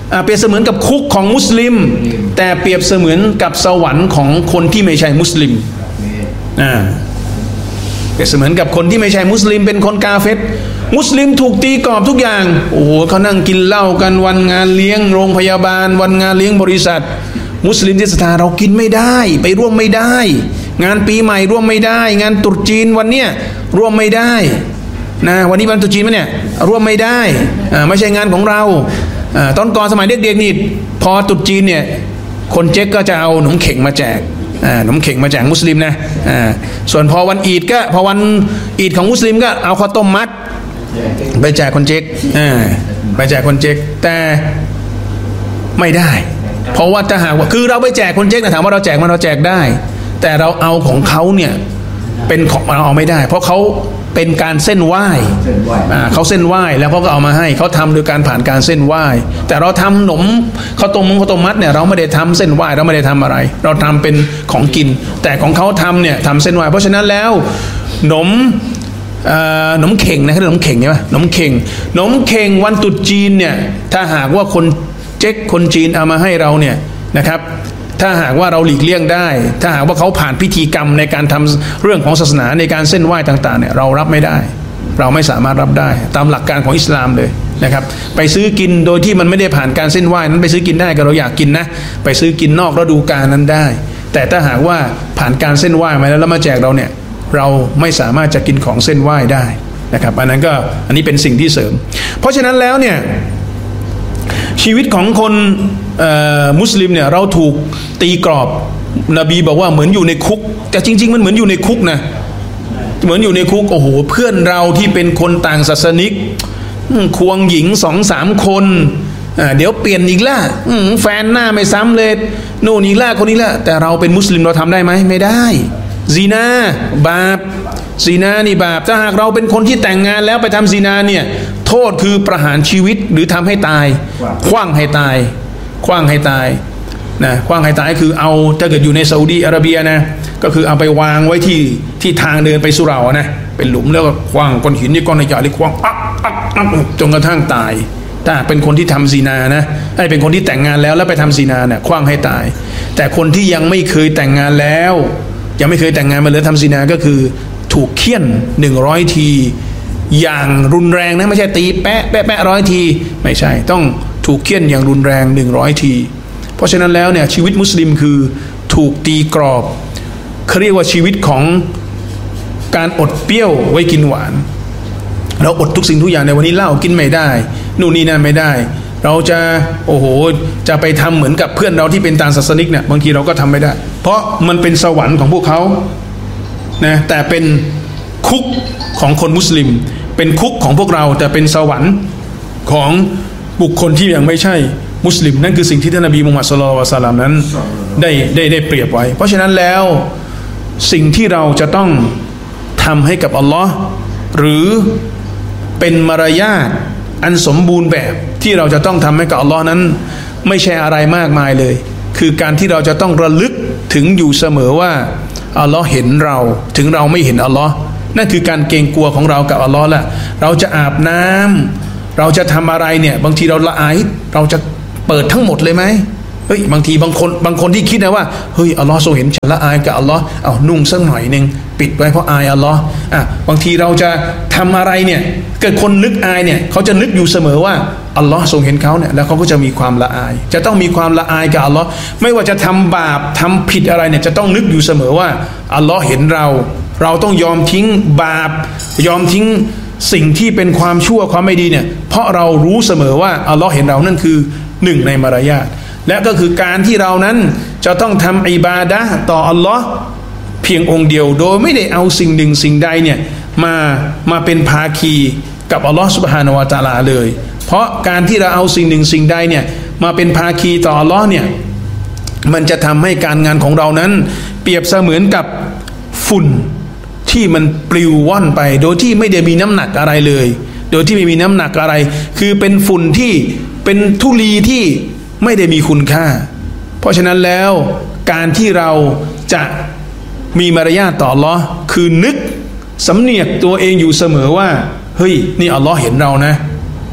เปรียบเสมือนกับคุกของมุสลิมแต่เปรียบเสมือนกับสวรรค์ของคนที่ไม่ใช่มุสลิมอ่าเปรียบเสมือนกับคนที่ไม่ใช่มุสลิมเป็นคนกาเฟรมุสลิมถูกตีกรอบทุกอย่างโอ้โหเขานั่งกินเหล้ากันวันงานเลี้ยงโรงพยาบาลวันงานเลี้ยงบริษัทมุสลิมที่ศรัทธาเรากินไม่ได้ไปร่วมไม่ได้งานปีใหม่ร่วมไม่ได้งานตรุษจีนวันเนี้ยร่วมไม่ได้นะวันนี้วันตรุษจีนมั้ยเนี่ยร่วมไม่ได้อ่าไม่ใช่งานของเราอ่าตอนก่อนสมัยเด็กๆนี่พอตรุษจีนเนี่ยคนเจ๊กก็จะเอาขนมเข่งมาแจกอ่าขนมเข่งมาแจกมุสลิมนะอ่าส่วนพอวันอีดก็พอวันอีดของมุสลิมก็เอาข้าวต้มมัดไปแจกคนเจ๊กอ่าไปแจกคนเจ๊กแต่ไม่ได้เพราะว่าถ้าหากว่าคือเราไปแจกคนเจ๊กนะถามว่าเราแจกมันเราแจกได้แต่เราเอาของเขาเนี่ยเป็นของเราเอาไม่ได้เพราะเขาเป็นการเส้นไหว้อ่าเขาเส้นไหว้แล้วเขาก็เอามาให้เขาทำโดยการผ่านการเส้นไหว้แต่เราทำขนมข้าวต้มข้าวต้มมัดเนี่ยเราไม่ได้ทำเส้นไหว้เราไม่ได้ทำอะไรเราทำเป็นของกินแต่ของเขาทำเนี่ยทำเส้นไหว้เพราะฉะนั้นแล้วขนมขนมเข่งนะขนมเข่งใช่ไหมขนมเข่งขนมเข่งวันตรุษจีนเนี่ยถ้าหากว่าคนเจ๊กคนจีนเอามาให้เราเนี่ยนะครับถ้าหากว่าเราหลีกเลี่ยงได้ถ้าหากว่าเขาผ่านพิธีกรรมในการทำเรื่องของศาสนาในการเส้นไหว้ต่างๆเนี่ยเรารับไม่ได้เราไม่สามารถรับได้ตามหลักการของอิสลามเลยนะครับไปซื้อกินโดยที่มันไม่ได้ผ่านการเส้นไหว้นั้นไปซื้อกินได้ก็เราอยากกินนะไปซื้อกินนอกฤดูกาลนั้นได้แต่ถ้าหากว่าผ่านการเส้นไหว้มาแล้วแล้วมาแจกเราเนี่ยเราไม่สามารถจะกินของเส้นไหว้ได้นะครับอันนั้นก็อันนี้เป็นสิ่งที่เสริมเพราะฉะนั้นแล้วเนี่ยชีวิตของคนมุสลิมเนี่ยเราถูกตีกรอบนบีบอกว่าเหมือนอยู่ในคุกแต่จริงๆมันเหมือนอยู่ในคุกนะเหมือนอยู่ในคุกโอ้โหเพื่อนเราที่เป็นคนต่างศาสนิกควงหญิงสองสามคนเดี๋ยวเปลี่ยนอีกละแฟนหน้าไม่ซ้ำเลยโน่นอีกละคนนี้ละแต่เราเป็นมุสลิมเราทำได้ไหมไม่ได้ซีนาบาปซีนานี่บาปถ้าหากเราเป็นคนที่แต่งงานแล้วไปทำซีนาเนี่ยโทษคือประหารชีวิตหรือทำให้ตายขว้างให้ตายขว้างให้ตายนะขว้างให้ตายคือเอาถ้าเกิดอยู่ในซาอุดีอาระเบียนะก็คือเอาไปวางไว้ที่ที่ทางเดินไปสุเหร่านะเป็นหลุมแล้วก็ขว้างก้อนหินนี่ก้อนใหญ่ๆเลยขว้างอักอักอักจนกระทั่งตายถ้าเป็นคนที่ทำซีนานะให้เป็นคนที่แต่งงานแล้วแล้วไปทำซีนาเนี่ยขว้างให้ตายแต่คนที่ยังไม่เคยแต่งงานแล้วยังไม่เคยแต่งงานมาเลยทำซีนาก็คือถูกเฆี่ยนหนึ่งร้อยทีอย่างรุนแรงนะไม่ใช่ตีแปะแปะแปะร้อยทีไม่ใช่ต้องถูกเฆี่ยนอย่างรุนแรงหนึ่งร้อยทีเพราะฉะนั้นแล้วเนี่ยชีวิตมุสลิมคือถูกตีกรอบเขาเรียกว่าชีวิตของการอดเปรี้ยวไว้กินหวานเราอดทุกสิ่งทุกอย่างในวันนี้เหล้ากินไม่ได้นู่นนี่นั่นไม่ได้เราจะโอ้โหจะไปทำเหมือนกับเพื่อนเราที่เป็นต่างศาสนิกเนี่ยบางทีเราก็ทำไม่ได้เพราะมันเป็นสวรรค์ของพวกเขานะแต่เป็นคุกของคนมุสลิมเป็นคุกของพวกเราแต่เป็นสวรรค์ของบุคคลที่ยังไม่ใช่มุสลิมนั่นคือสิ่งที่ท่านนบีมุฮัมมัดศ็อลลัลลอฮุอะลัยฮิวะซัลลัมนั้นได้ได้ได้เปรียบไว้เพราะฉะนั้นแล้วสิ่งที่เราจะต้องทำให้กับอัลลอฮ์หรือเป็นมารยาทอันสมบูรณ์แบบที่เราจะต้องทำให้กับอัลลอฮ์นั้นไม่ใช่อะไรมากมายเลยคือการที่เราจะต้องระลึกถึงอยู่เสมอว่าอัลลอฮ์เห็นเราถึงเราไม่เห็นอัลลอฮ์นั่นคือการเกรงกลัวของเรากับอัลลอฮ์แหละเราจะอาบน้ำเราจะทำอะไรเนี่ยบางทีเราละอายเราจะเปิดทั้งหมดเลยไหมเฮ้ยบางทีบางคนบางคนที่คิดนะว่าเฮ้ยอัลลอฮ์ทรงเห็นฉันละอายกับอัลลอฮ์เอานุ่งสักหน่อยนึงปิดไว้เพราะอายอัลลอฮ์อ่ะบางทีเราจะทำอะไรเนี่ยเกิดคนนึกอายเนี่ยเขาจะนึกอยู่เสมอว่าอัลลอฮ์ทรงเห็นเขาเนี่ยแล้วเขาก็จะมีความละอายจะต้องมีความละอายกับอัลลอฮ์ไม่ว่าจะทำบาปทำผิดอะไรเนี่ยจะต้องนึกอยู่เสมอว่าอัลลอฮ์เห็นเราเราต้องยอมทิ้งบาปยอมทิ้งสิ่งที่เป็นความชั่วความไม่ดีเนี่ยเพราะเรารู้เสมอว่าอัลลอฮ์เห็นเรานั่นคือหนึ่งในมารยาทและก็คือการที่เรานั้นจะต้องทำอิบาดะห์ต่ออัลลอฮ์เพียงองค์เดียวโดยไม่ได้เอาสิ่งหนึ่งสิ่งใดเนี่ยมามาเป็นภาคีกับอัลลอฮ์ซุบฮานะฮูวะตะอาลาเลยเพราะการที่เราเอาสิ่งหนึ่งสิ่งใดเนี่ยมาเป็นภาคีต่ออัลลอฮ์เนี่ยมันจะทำให้การงานของเรานั้นเปรียบเสมือนกับฝุ่นที่มันปลิวว่อนไปโดยที่ไม่ได้มีน้ำหนักอะไรเลยโดยที่ไม่มีน้ำหนักอะไรคือเป็นฝุ่นที่เป็นธุลีที่ไม่ได้มีคุณค่าเพราะฉะนั้นแล้วการที่เราจะมีมารยาทต่ออัลเลาะห์คือนึกสำเนียกตัวเองอยู่เสมอว่าเฮ้ยนี่อัลเลาะห์เห็นเรานะ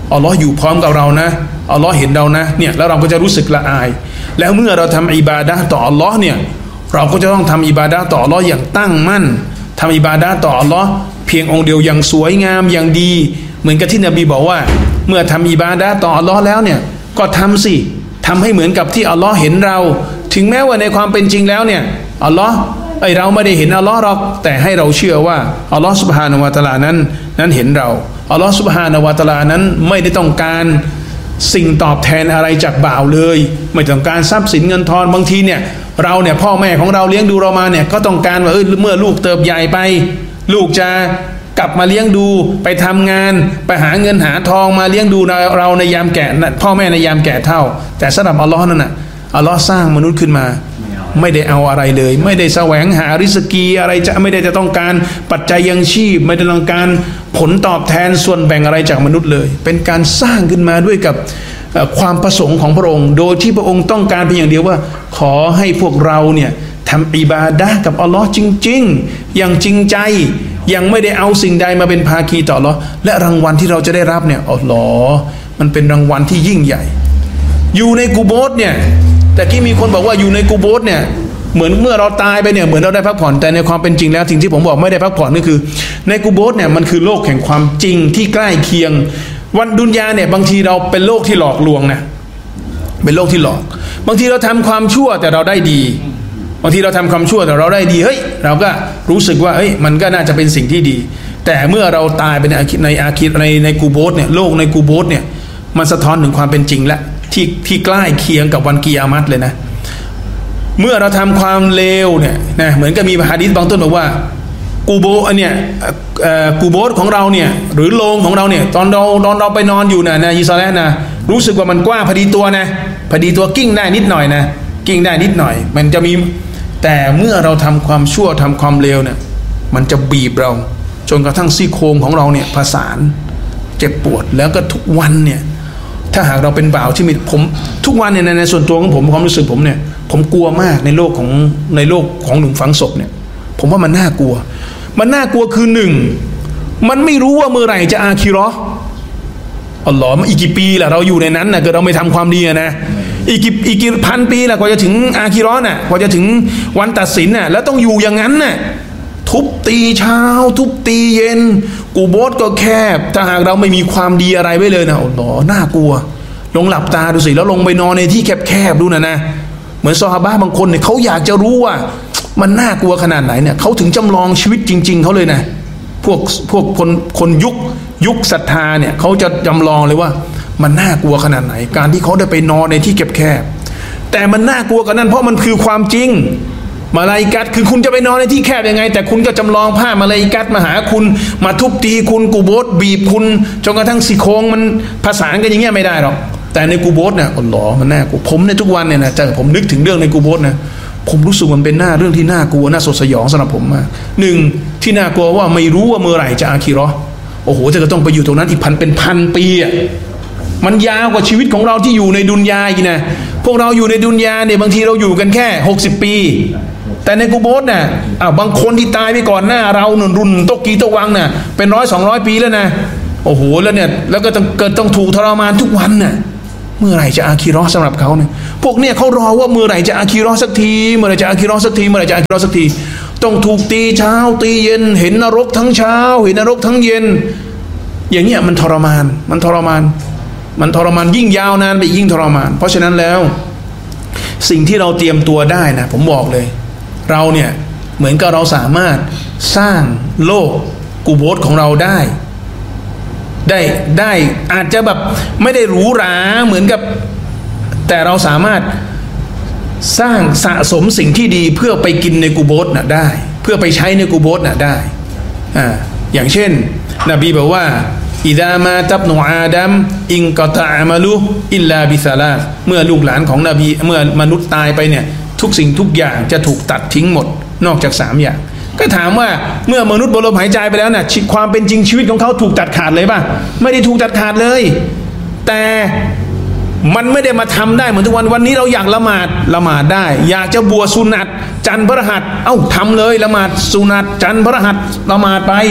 อัลลอฮ์อยู่พร้อมกับเรานะอัลลอฮ์เห็นเรานะเนี่ยแล้วเราก็จะรู้สึกละอายแล้วเมื่อเราทำอิบาดะห์ต่ออัลลอฮ์เนี่ยเราก็จะต้องทำอิบาดะห์ต่ออัลลอฮ์อย่างตั้งมั่นทำอิบาดะห์ต่ออัลลอฮ์เพียงองค์เดียวอย่างสวยงามอย่างดีเหมือนกับที่นบีบอกว่าเมื่อทำอิบาดะห์ต่ออัลลอฮ์แล้วเนี่ยก็ทำสิทำให้เหมือนกับที่อัลลอฮ์เห็นเราถึงแม้ว่าในความเป็นจริงแล้วเนี่ยอัลลอฮ์ไอเราไม่ได้เห็นอัลลอฮ์หรอกแต่ให้เราเชื่อว่าอัลลอฮ์ซุบฮานะฮูวะตะอาลานั้นนั้นเห็นเราอัลลอฮ์ซุบฮานะฮูวะตะอาลานั้นไม่ได้ต้องการสิ่งตอบแทนอะไรจากบ่าวเลยไม่ต้องการทรัพย์สินเงินทองบางทีเนี่ยเราเนี่ยพ่อแม่ของเราเลี้ยงดูเรามาเนี่ยก็ต้องการว่าเออเมื่อลูกเติบใหญ่ไปลูกจะกลับมาเลี้ยงดูไปทำงานไปหาเงินหาทองมาเลี้ยงดูเราในยามแก่พ่อแม่ในยามแก่เฒ่าแต่สำหรับอัลลอฮ์นั่นน่ะอัลลอฮ์สร้างมนุษย์ขึ้นมาไม่ได้เอาอะไรเลยไม่ได้แสวงหาริสกีอะไรจะไม่ได้จะต้องการปัจจัยยังชีพไม่ได้ต้องการผลตอบแทนส่วนแบ่งอะไรจากมนุษย์เลยเป็นการสร้างขึ้นมาด้วยกับความประสงค์ของพระองค์โดยที่พระองค์ต้องการเพียงอย่างเดียวว่าขอให้พวกเราเนี่ยทำอิบาดะห์กับอัลลอฮ์จริงๆอย่างจริงใจยังไม่ได้เอาสิ่งใดมาเป็นภาคีต่ออัลลอฮ์และรางวัลที่เราจะได้รับเนี่ยอัลลอฮ์มันเป็นรางวัลที่ยิ่งใหญ่อยู่ในกุโบร์เนี่ยแต่ที่มีคนบอกว่าอยู่ในกุโบร์เนี่ยเหมือนเมื่อเราตายไปเนี่ยเหมือนเราได้พักผ่อนแต่ในความเป็นจริงแล้วสิ่งที่ผมบอกไม่ได้พักผ่อนก็คือในกุโบร์เนี่ยมันคือโลกแห่งความจริงที่ใกล้เคียงวันดุนยาเนี่ยบางทีเราเป็นโลกที่หลอกลวงนะเป็นโลกที่หลอกบางทีเราทำความชั่วแต่เราได้ดีบางทีเราทำความชั่วแต่เราได้ดีเฮ้ยเราก็รู้สึกว่าเฮ้ยมันก็น่าจะเป็นสิ่งที่ดีแต่เมื่อเราตายไปในอาคิในอาคิในในกูโบสเนี่ยโลกในกูโบสเนี่ยมันสะท้อนถึงความเป็นจริงและที่ที่ใกล้เคียงกับวันกิยามัตเลยนะเมื่อเราทำความเลวเนี่ยนะเหมือนกับมีหะดีษบางต้นบอกว่ากูโบอันเนี่ยกูโบสของเราเนี่ยหรือโลงของเราเนี่ยตอนเราตอนเราไปนอนอยู่นะนะยิสราเอลนะรู้สึกว่ามันกว้างพอดีตัวนะพอดีตัวกิ้งได้นิดหน่อยนะกิ้งได้นิดหน่อยมันจะมีแต่เมื่อเราทำความชั่วทำความเลวเนี่ยมันจะบีบเราจนกระทั่งซี่โครงของเราเนี่ยผสานเจ็บปวดแล้วก็ทุกวันเนี่ยถ้าหากเราเป็นบ่าวที่มีผมทุกวันเนี่ยในส่วนตัวของผมความรู้สึกผมเนี่ยผมกลัวมากในโลกของในโลกของหลุมฝังศพเนี่ยผมว่ามันน่ากลัวมันน่ากลัวคือหนึ่งมันไม่รู้ว่าเมื่อไหร่จะอาคิเราะห์อัลลอฮ์อีกกี่ปีล่ะเราอยู่ในนั้นนะเกิดเราไม่ทำความดีนะอีกกี่อีกกี่พันปีล่ะกว่าจะถึงอาคิเราะห์น่ะกว่าจะถึงวันตัดสินน่ะแล้วต้องอยู่อย่างนั้นน่ะทุบตีเช้าทุบตีเย็นกูโบสก็แคบถ้าหากเราไม่มีความดีอะไรไว้เลยนะอัลลอฮ์น่ากลัวลงหลับตาดูสิแล้วลงไปนอนในที่แคบๆดูนะนะเหมือนซอฮาบะห์บางคนเนี่ยเขาอยากจะรู้ว่ามันน่ากลัวขนาดไหนเนี่ยเขาถึงจำลองชีวิตจริงๆเขาเลยนะพวกพวกคนคนยุคยุคศรัทธาเนี่ยเขาจะจำลองเลยว่ามันน่ากลัวขนาดไหนการที่เขาได้ไปนอนในที่แคบๆแต่มันน่ากลัวกันนั้นเพราะมันคือความจริงมาลาอิกัตคือคุณจะไปนอนในที่แคบยังไงแต่คุณก็จำลองภาพมาลาอิกัตมาหาคุณมาทุบตีคุณกูโบสบีบคุณจนกระทั่งซี่โครงมันผสานกันอย่างเงี้ยไม่ได้หรอกแต่ในกูโบสเนี่ยอัลลอฮ์มันน่ากลัวผมในทุกวันเนี่ยนะจะผมนึกถึงเรื่องในกูโบสนะผมรู้สึกมันเป็นหน้าเรื่องที่น่ากลัวน่าสดสยองสำหรับผมมากหนึ่งที่น่ากลัวว่าไม่รู้ว่าเมื่อไหร่จะอาคิเราะห์โอ้โหจะต้องไปอยู่ตรงนั้นอีกพันเป็นพันปีอ่ะมันยาวกว่าชีวิตของเราที่อยู่ในดุนยาอีกนะพวกเราอยู่ในดุนยาเนี่ยบางทีเราอยู่กันแค่หกสิบปีแต่ในกุโบสน่ะอ้าวบางคนที่ตายไปก่อนหน้าเราหนุนรุ่นโตกีโตวังน่ะเป็นร้อยสองร้อยปีแล้วนะโอ้โหแล้วเนี่ยแล้วก็ต้องเกิดต้องถูกทรมานทุกวันน่ะเมื่อไหร่จะอาคิเราะห์สำหรับเขาเนี่ยพวกเนี่ยเขารอว่าเมื่อไหร่จะอาคิเราะห์สักทีเมื่อไหร่จะอาคิเราะห์สักทีเมื่อไหร่จะอาคิเราะห์สักทีต้องถูกตีเช้าตีเย็นเห็นนรกทั้งเช้าเห็นนรกทั้งเย็นอย่างเงี้ยมันทรมานมันทรมานมันทรมานยิ่งยาวนานไปยิ่งทรมานเพราะฉะนั้นแล้วสิ่งที่เราเตรียมตัวได้นะผมบอกเลยเราเนี่ยเหมือนกับเราสามารถสร้างโลกกูโบสของเราได้ได้ได้อาจจะแบบไม่ได้หรูหราเหมือนกับแต่เราสามารถสร้างสะสมสิ่งที่ดีเพื่อไปกินในกูโบสน่ะได้เพื่อไปใช้ในกูโบสน่ะได้อ่าอย่างเช่นนบีบอกว่าอิดามาตับนูอาดัมอิงกอตะอามาลุอิลลาบิซาลาสเมื่อลูกหลานของนบีเมื่อมนุษย์ตายไปเนี่ยทุกสิ่งทุกอย่างจะถูกตัดทิ้งหมดนอกจากสามอย่างก็ถามว่าเมื่อมนุษย์บรมหายใจไปแล้วน่ะความเป็นจริงชีวิตของเขาถูกตัดขาดเลยป่ะไม่ได้ถูกตัดขาดเลยแต่มันไม่ได้มาทำได้เหมือนทุกวันวันนี้เราอยากละหมาดละหมาดได้อยากจะบวชสุนัตจันทร์พฤหัสเอ้าทำเลยละหมาดสุนัตจันทร์พฤหัสละหมาดไป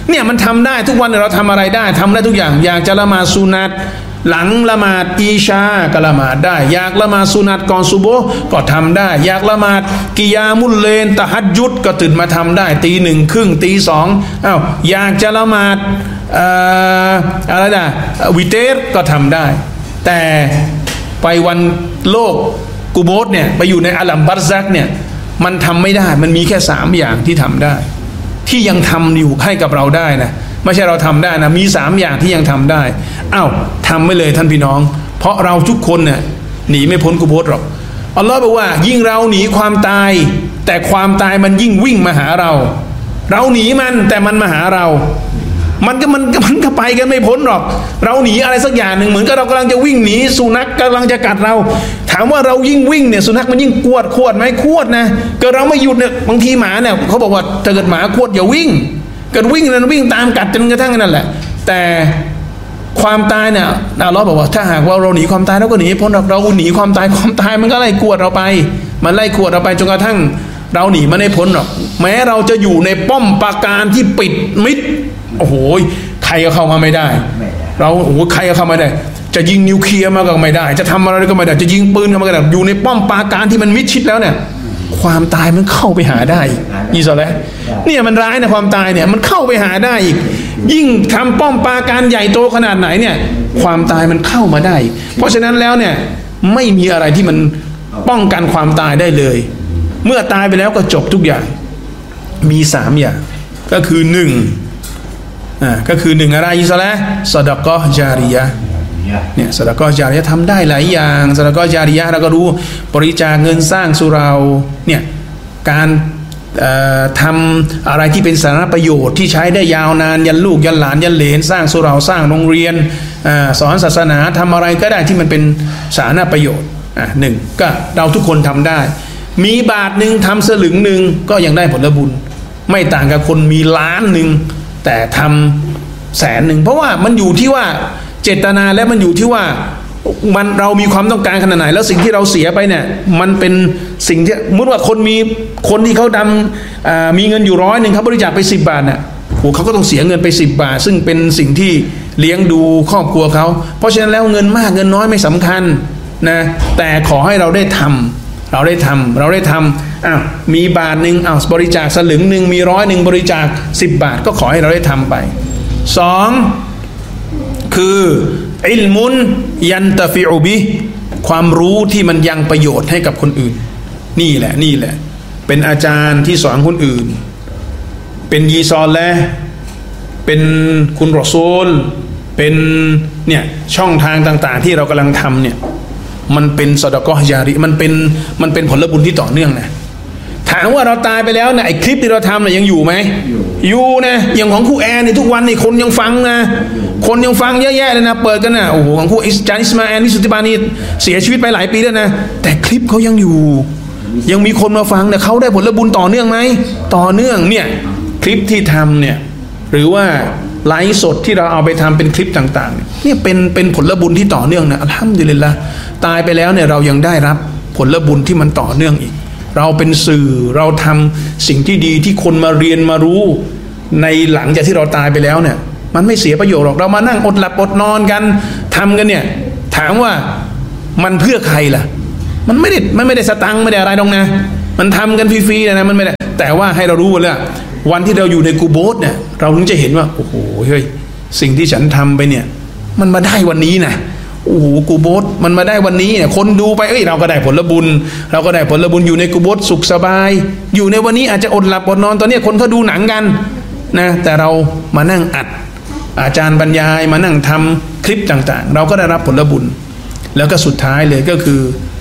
เนี่ยมันทำได้ทุกวันเราทำอะไรได้ทำได้ทุกอย่างอยากจะละหมาดสุนัตหลังละหมาดอีชาก็ละหมาดได้อยากละหมาดสุนัตก่อนซุบฮ์ก็ทำได้อยากละหมาดกิยามุลเลนตะฮัจญุดก็ตื่นมาทำได้ตีหนึ่งครึ่งตีสองอ้าวอยากจะละหมาดเอ่ออะไรนะวิเตรก็ทำได้แต่ไปวันโลกกุโบร์เนี่ยไปอยู่ในอาลัมบัรซักเนี่ยมันทำไม่ได้มันมีแค่สามอย่างที่ทำได้ที่ยังทำอยู่ให้กับเราได้นะไม่ใช่เราทำได้นะมีสามอย่างที่ยังทำได้อ้าวทำไม่เลยท่านพี่น้องเพราะเราทุกคนเนี่ยหนีไม่พ้นกุโบร์หรอกอัลลอฮ์บอกว่ายิ่งเราหนีความตายแต่ความตายมันยิ่งวิ่งมาหาเราเราหนีมันแต่มันมาหาเรามันก็มันมันก็ไปกันไม่พ้นหรอกเราหนีอะไรสักอย่างหนึ่งเหมือนกับเรากำลังจะวิ่งหนีสุนัขกำลังจะกัดเราถามว่าเรายิ่งวิ่งเนี่ยสุนัขมันยิ่งกวดขวดไหมขวดนะเกิดเราไม่หยุดเนี่ยบางทีหมาเนี่ยเขาบอกว่าถ้าเกิดหมาขวดอย่าวิ่งเกิดวิ่งนั้นวิ่งตามกัดจนกระทั่งนั่นแหละแต่ความตายเนี่ยอัลเลาะห์บอกว่าถ้าหากว่าเราหนีความตายเราก็หนีพ้นเราหนีความตายความตายมันก็ไล่กวดเราไปมันไล่กวดเราไปจนกระทั่งเราหนีมันไม่พ้นหรอกแม้เราจะอยู่ในป้อมปราการที่ปิดมิดโอ้โหใครก็เข้ามาไม่ได้เราโอ้โหใครก็เข้ามาได้จะยิงนิวเคลียร์มาก็ไม่ได้จะทำอะไรก็ไม่ได้จะยิงปืนก็ไม่ได้อยู่ในป้อมปราการที่มันมิดชิดแล้วเนี่ยความตายมันเข้าไปหาได้อีสอแล้วเนี่ยมันร้ายนะความตายเนี่ยมันเข้าไปหาได้อีกยิ่งทำป้อมปราการใหญ่โตขนาดไหนเนี่ยความตายมันเข้ามาได้เพราะฉะนั้นแล้วเนี่ยไม่มีอะไรที่มันป้องกันความตายได้เลยเมื่อตายไปแล้วก็จบทุกอย่างมีสามอย่างก็คือหนึ่งอ่าก็คือหนึ่งอะไรอิสลามซอดะกอฮ์ญาริยะห์เนี่ยซอดะกอฮ์ญาริยะห์ทำได้หลายอย่างซอดะกอฮ์ญาริยะห์เราก็รู้บริจาคเงินสร้างสุเราเนี่ยการทำอะไรที่เป็นสาธารณประโยชน์ที่ใช้ได้ยาวนานยันลูกยันหลานยันเหลนสร้างสุเราสร้างโรงเรียนสอนศาสนาทำอะไรก็ได้ที่มันเป็นสาธารณประโยชน์อ่ะหนึ่งก็เราทุกคนทำได้มีบาทหนึ่งทำสลึงหนึ่งก็ยังได้ผลบุญไม่ต่างกับคนมีล้านหนึ่งแต่ทำแสนหนึ่งเพราะว่ามันอยู่ที่ว่าเจตนาและมันอยู่ที่ว่ามันเรามีความต้องการขนาดไหนแล้วสิ่งที่เราเสียไปเนี่ยมันเป็นสิ่งที่มุติว่าคนมีคนที่เขาดำมีเงินอยู่ร้อยหนึ่งเขาบริจาคไปสิบบาทน่ะโหเขาก็ต้องเสียเงินไปสิบบาทซึ่งเป็นสิ่งที่เลี้ยงดูครอบครัวเขาเพราะฉะนั้นแล้วเงินมากเงินน้อยไม่สำคัญนะแต่ขอให้เราได้ทำเราได้ทำเราได้ทำอ้าวมีบาทหนึ่งอ้าวบริจาคสลึงหนึ่งมีร้อยหนึ่งบริจาคสิบบาทก็ขอให้เราได้ทำไปสองคืออิลมุนยันตะฟิอุบิความรู้ที่มันยังประโยชน์ให้กับคนอื่นนี่แหละนี่แหละเป็นอาจารย์ที่สอนคนอื่นเป็นยีซอลและเป็นคุณรอซูลเป็นเนี่ยช่องทางต่างๆที่เรากำลังทำเนี่ยมันเป็นซอดะกอฮ์ญาริมันเป็นมันเป็นผลบุญที่ต่อเนื่องนะถามว่าเราตายไปแล้วเนี่ยไอ้คลิปที่เราทำเนี่ยยังอยู่ไหมอยู่นะอย่างของครูแอนนี่ทุกวันนี่คนยังฟังนะคนยังฟังเยอะแยะเลยนะเปิดกันนะโอ้โหของครูอิสจานิสมาแอนนิสุติบานีเสียชีวิตไปหลายปีแล้วนะแต่คลิปเขายังอยู่ยังมีคนมาฟังเนี่ยเขาได้ผลบุญต่อเนื่องไหมต่อเนื่องเนี่ยคลิปที่ทำเนี่ยหรือว่าไลฟ์สดที่เราเอาไปทำเป็นคลิปต่างๆเนี่ยเป็นเป็นผลบุญที่ต่อเนื่องนะอัลฮัมดุลิลละห์ตายไปแล้วเนี่ยเรายังได้รับผลบุญที่มันต่อเนื่องอีกเราเป็นสื่อเราทำสิ่งที่ดีที่คนมาเรียนมารู้ในหลังจากที่เราตายไปแล้วเนี่ยมันไม่เสียประโยชน์หรอกเรามานั่งอดหลับอดนอนกันทำกันเนี่ยถามว่ามันเพื่อใครล่ะมันไม่ได้มันไม่ได้สตังค์ไม่ได้อะไรตรงนะมันทำกันฟรีๆนะมันไม่ได้แต่ว่าให้เรารู้ว่าวันที่เราอยู่ในกูโบสเนี่ยเราถึงจะเห็นว่าโอ้โหเฮ้ยสิ่งที่ฉันทำไปเนี่ยมันมาได้วันนี้นะโอ้โหกูโบสมันมาได้วันนี้เนี่ยคนดูไปเอ้ยเราก็ได้ผลบุญเราก็ได้ผลบุญอยู่ในกูโบสสุขสบายอยู่ในวันนี้อาจจะอดหลับอดนอนตอนนี้คนเขาดูหนังกันนะแต่เรามานั่งอัดอาจารย์บรรยายมานั่งทำคลิปต่างๆเราก็ได้รับผลบุญแล้วก็สุดท้ายเลยก็คือ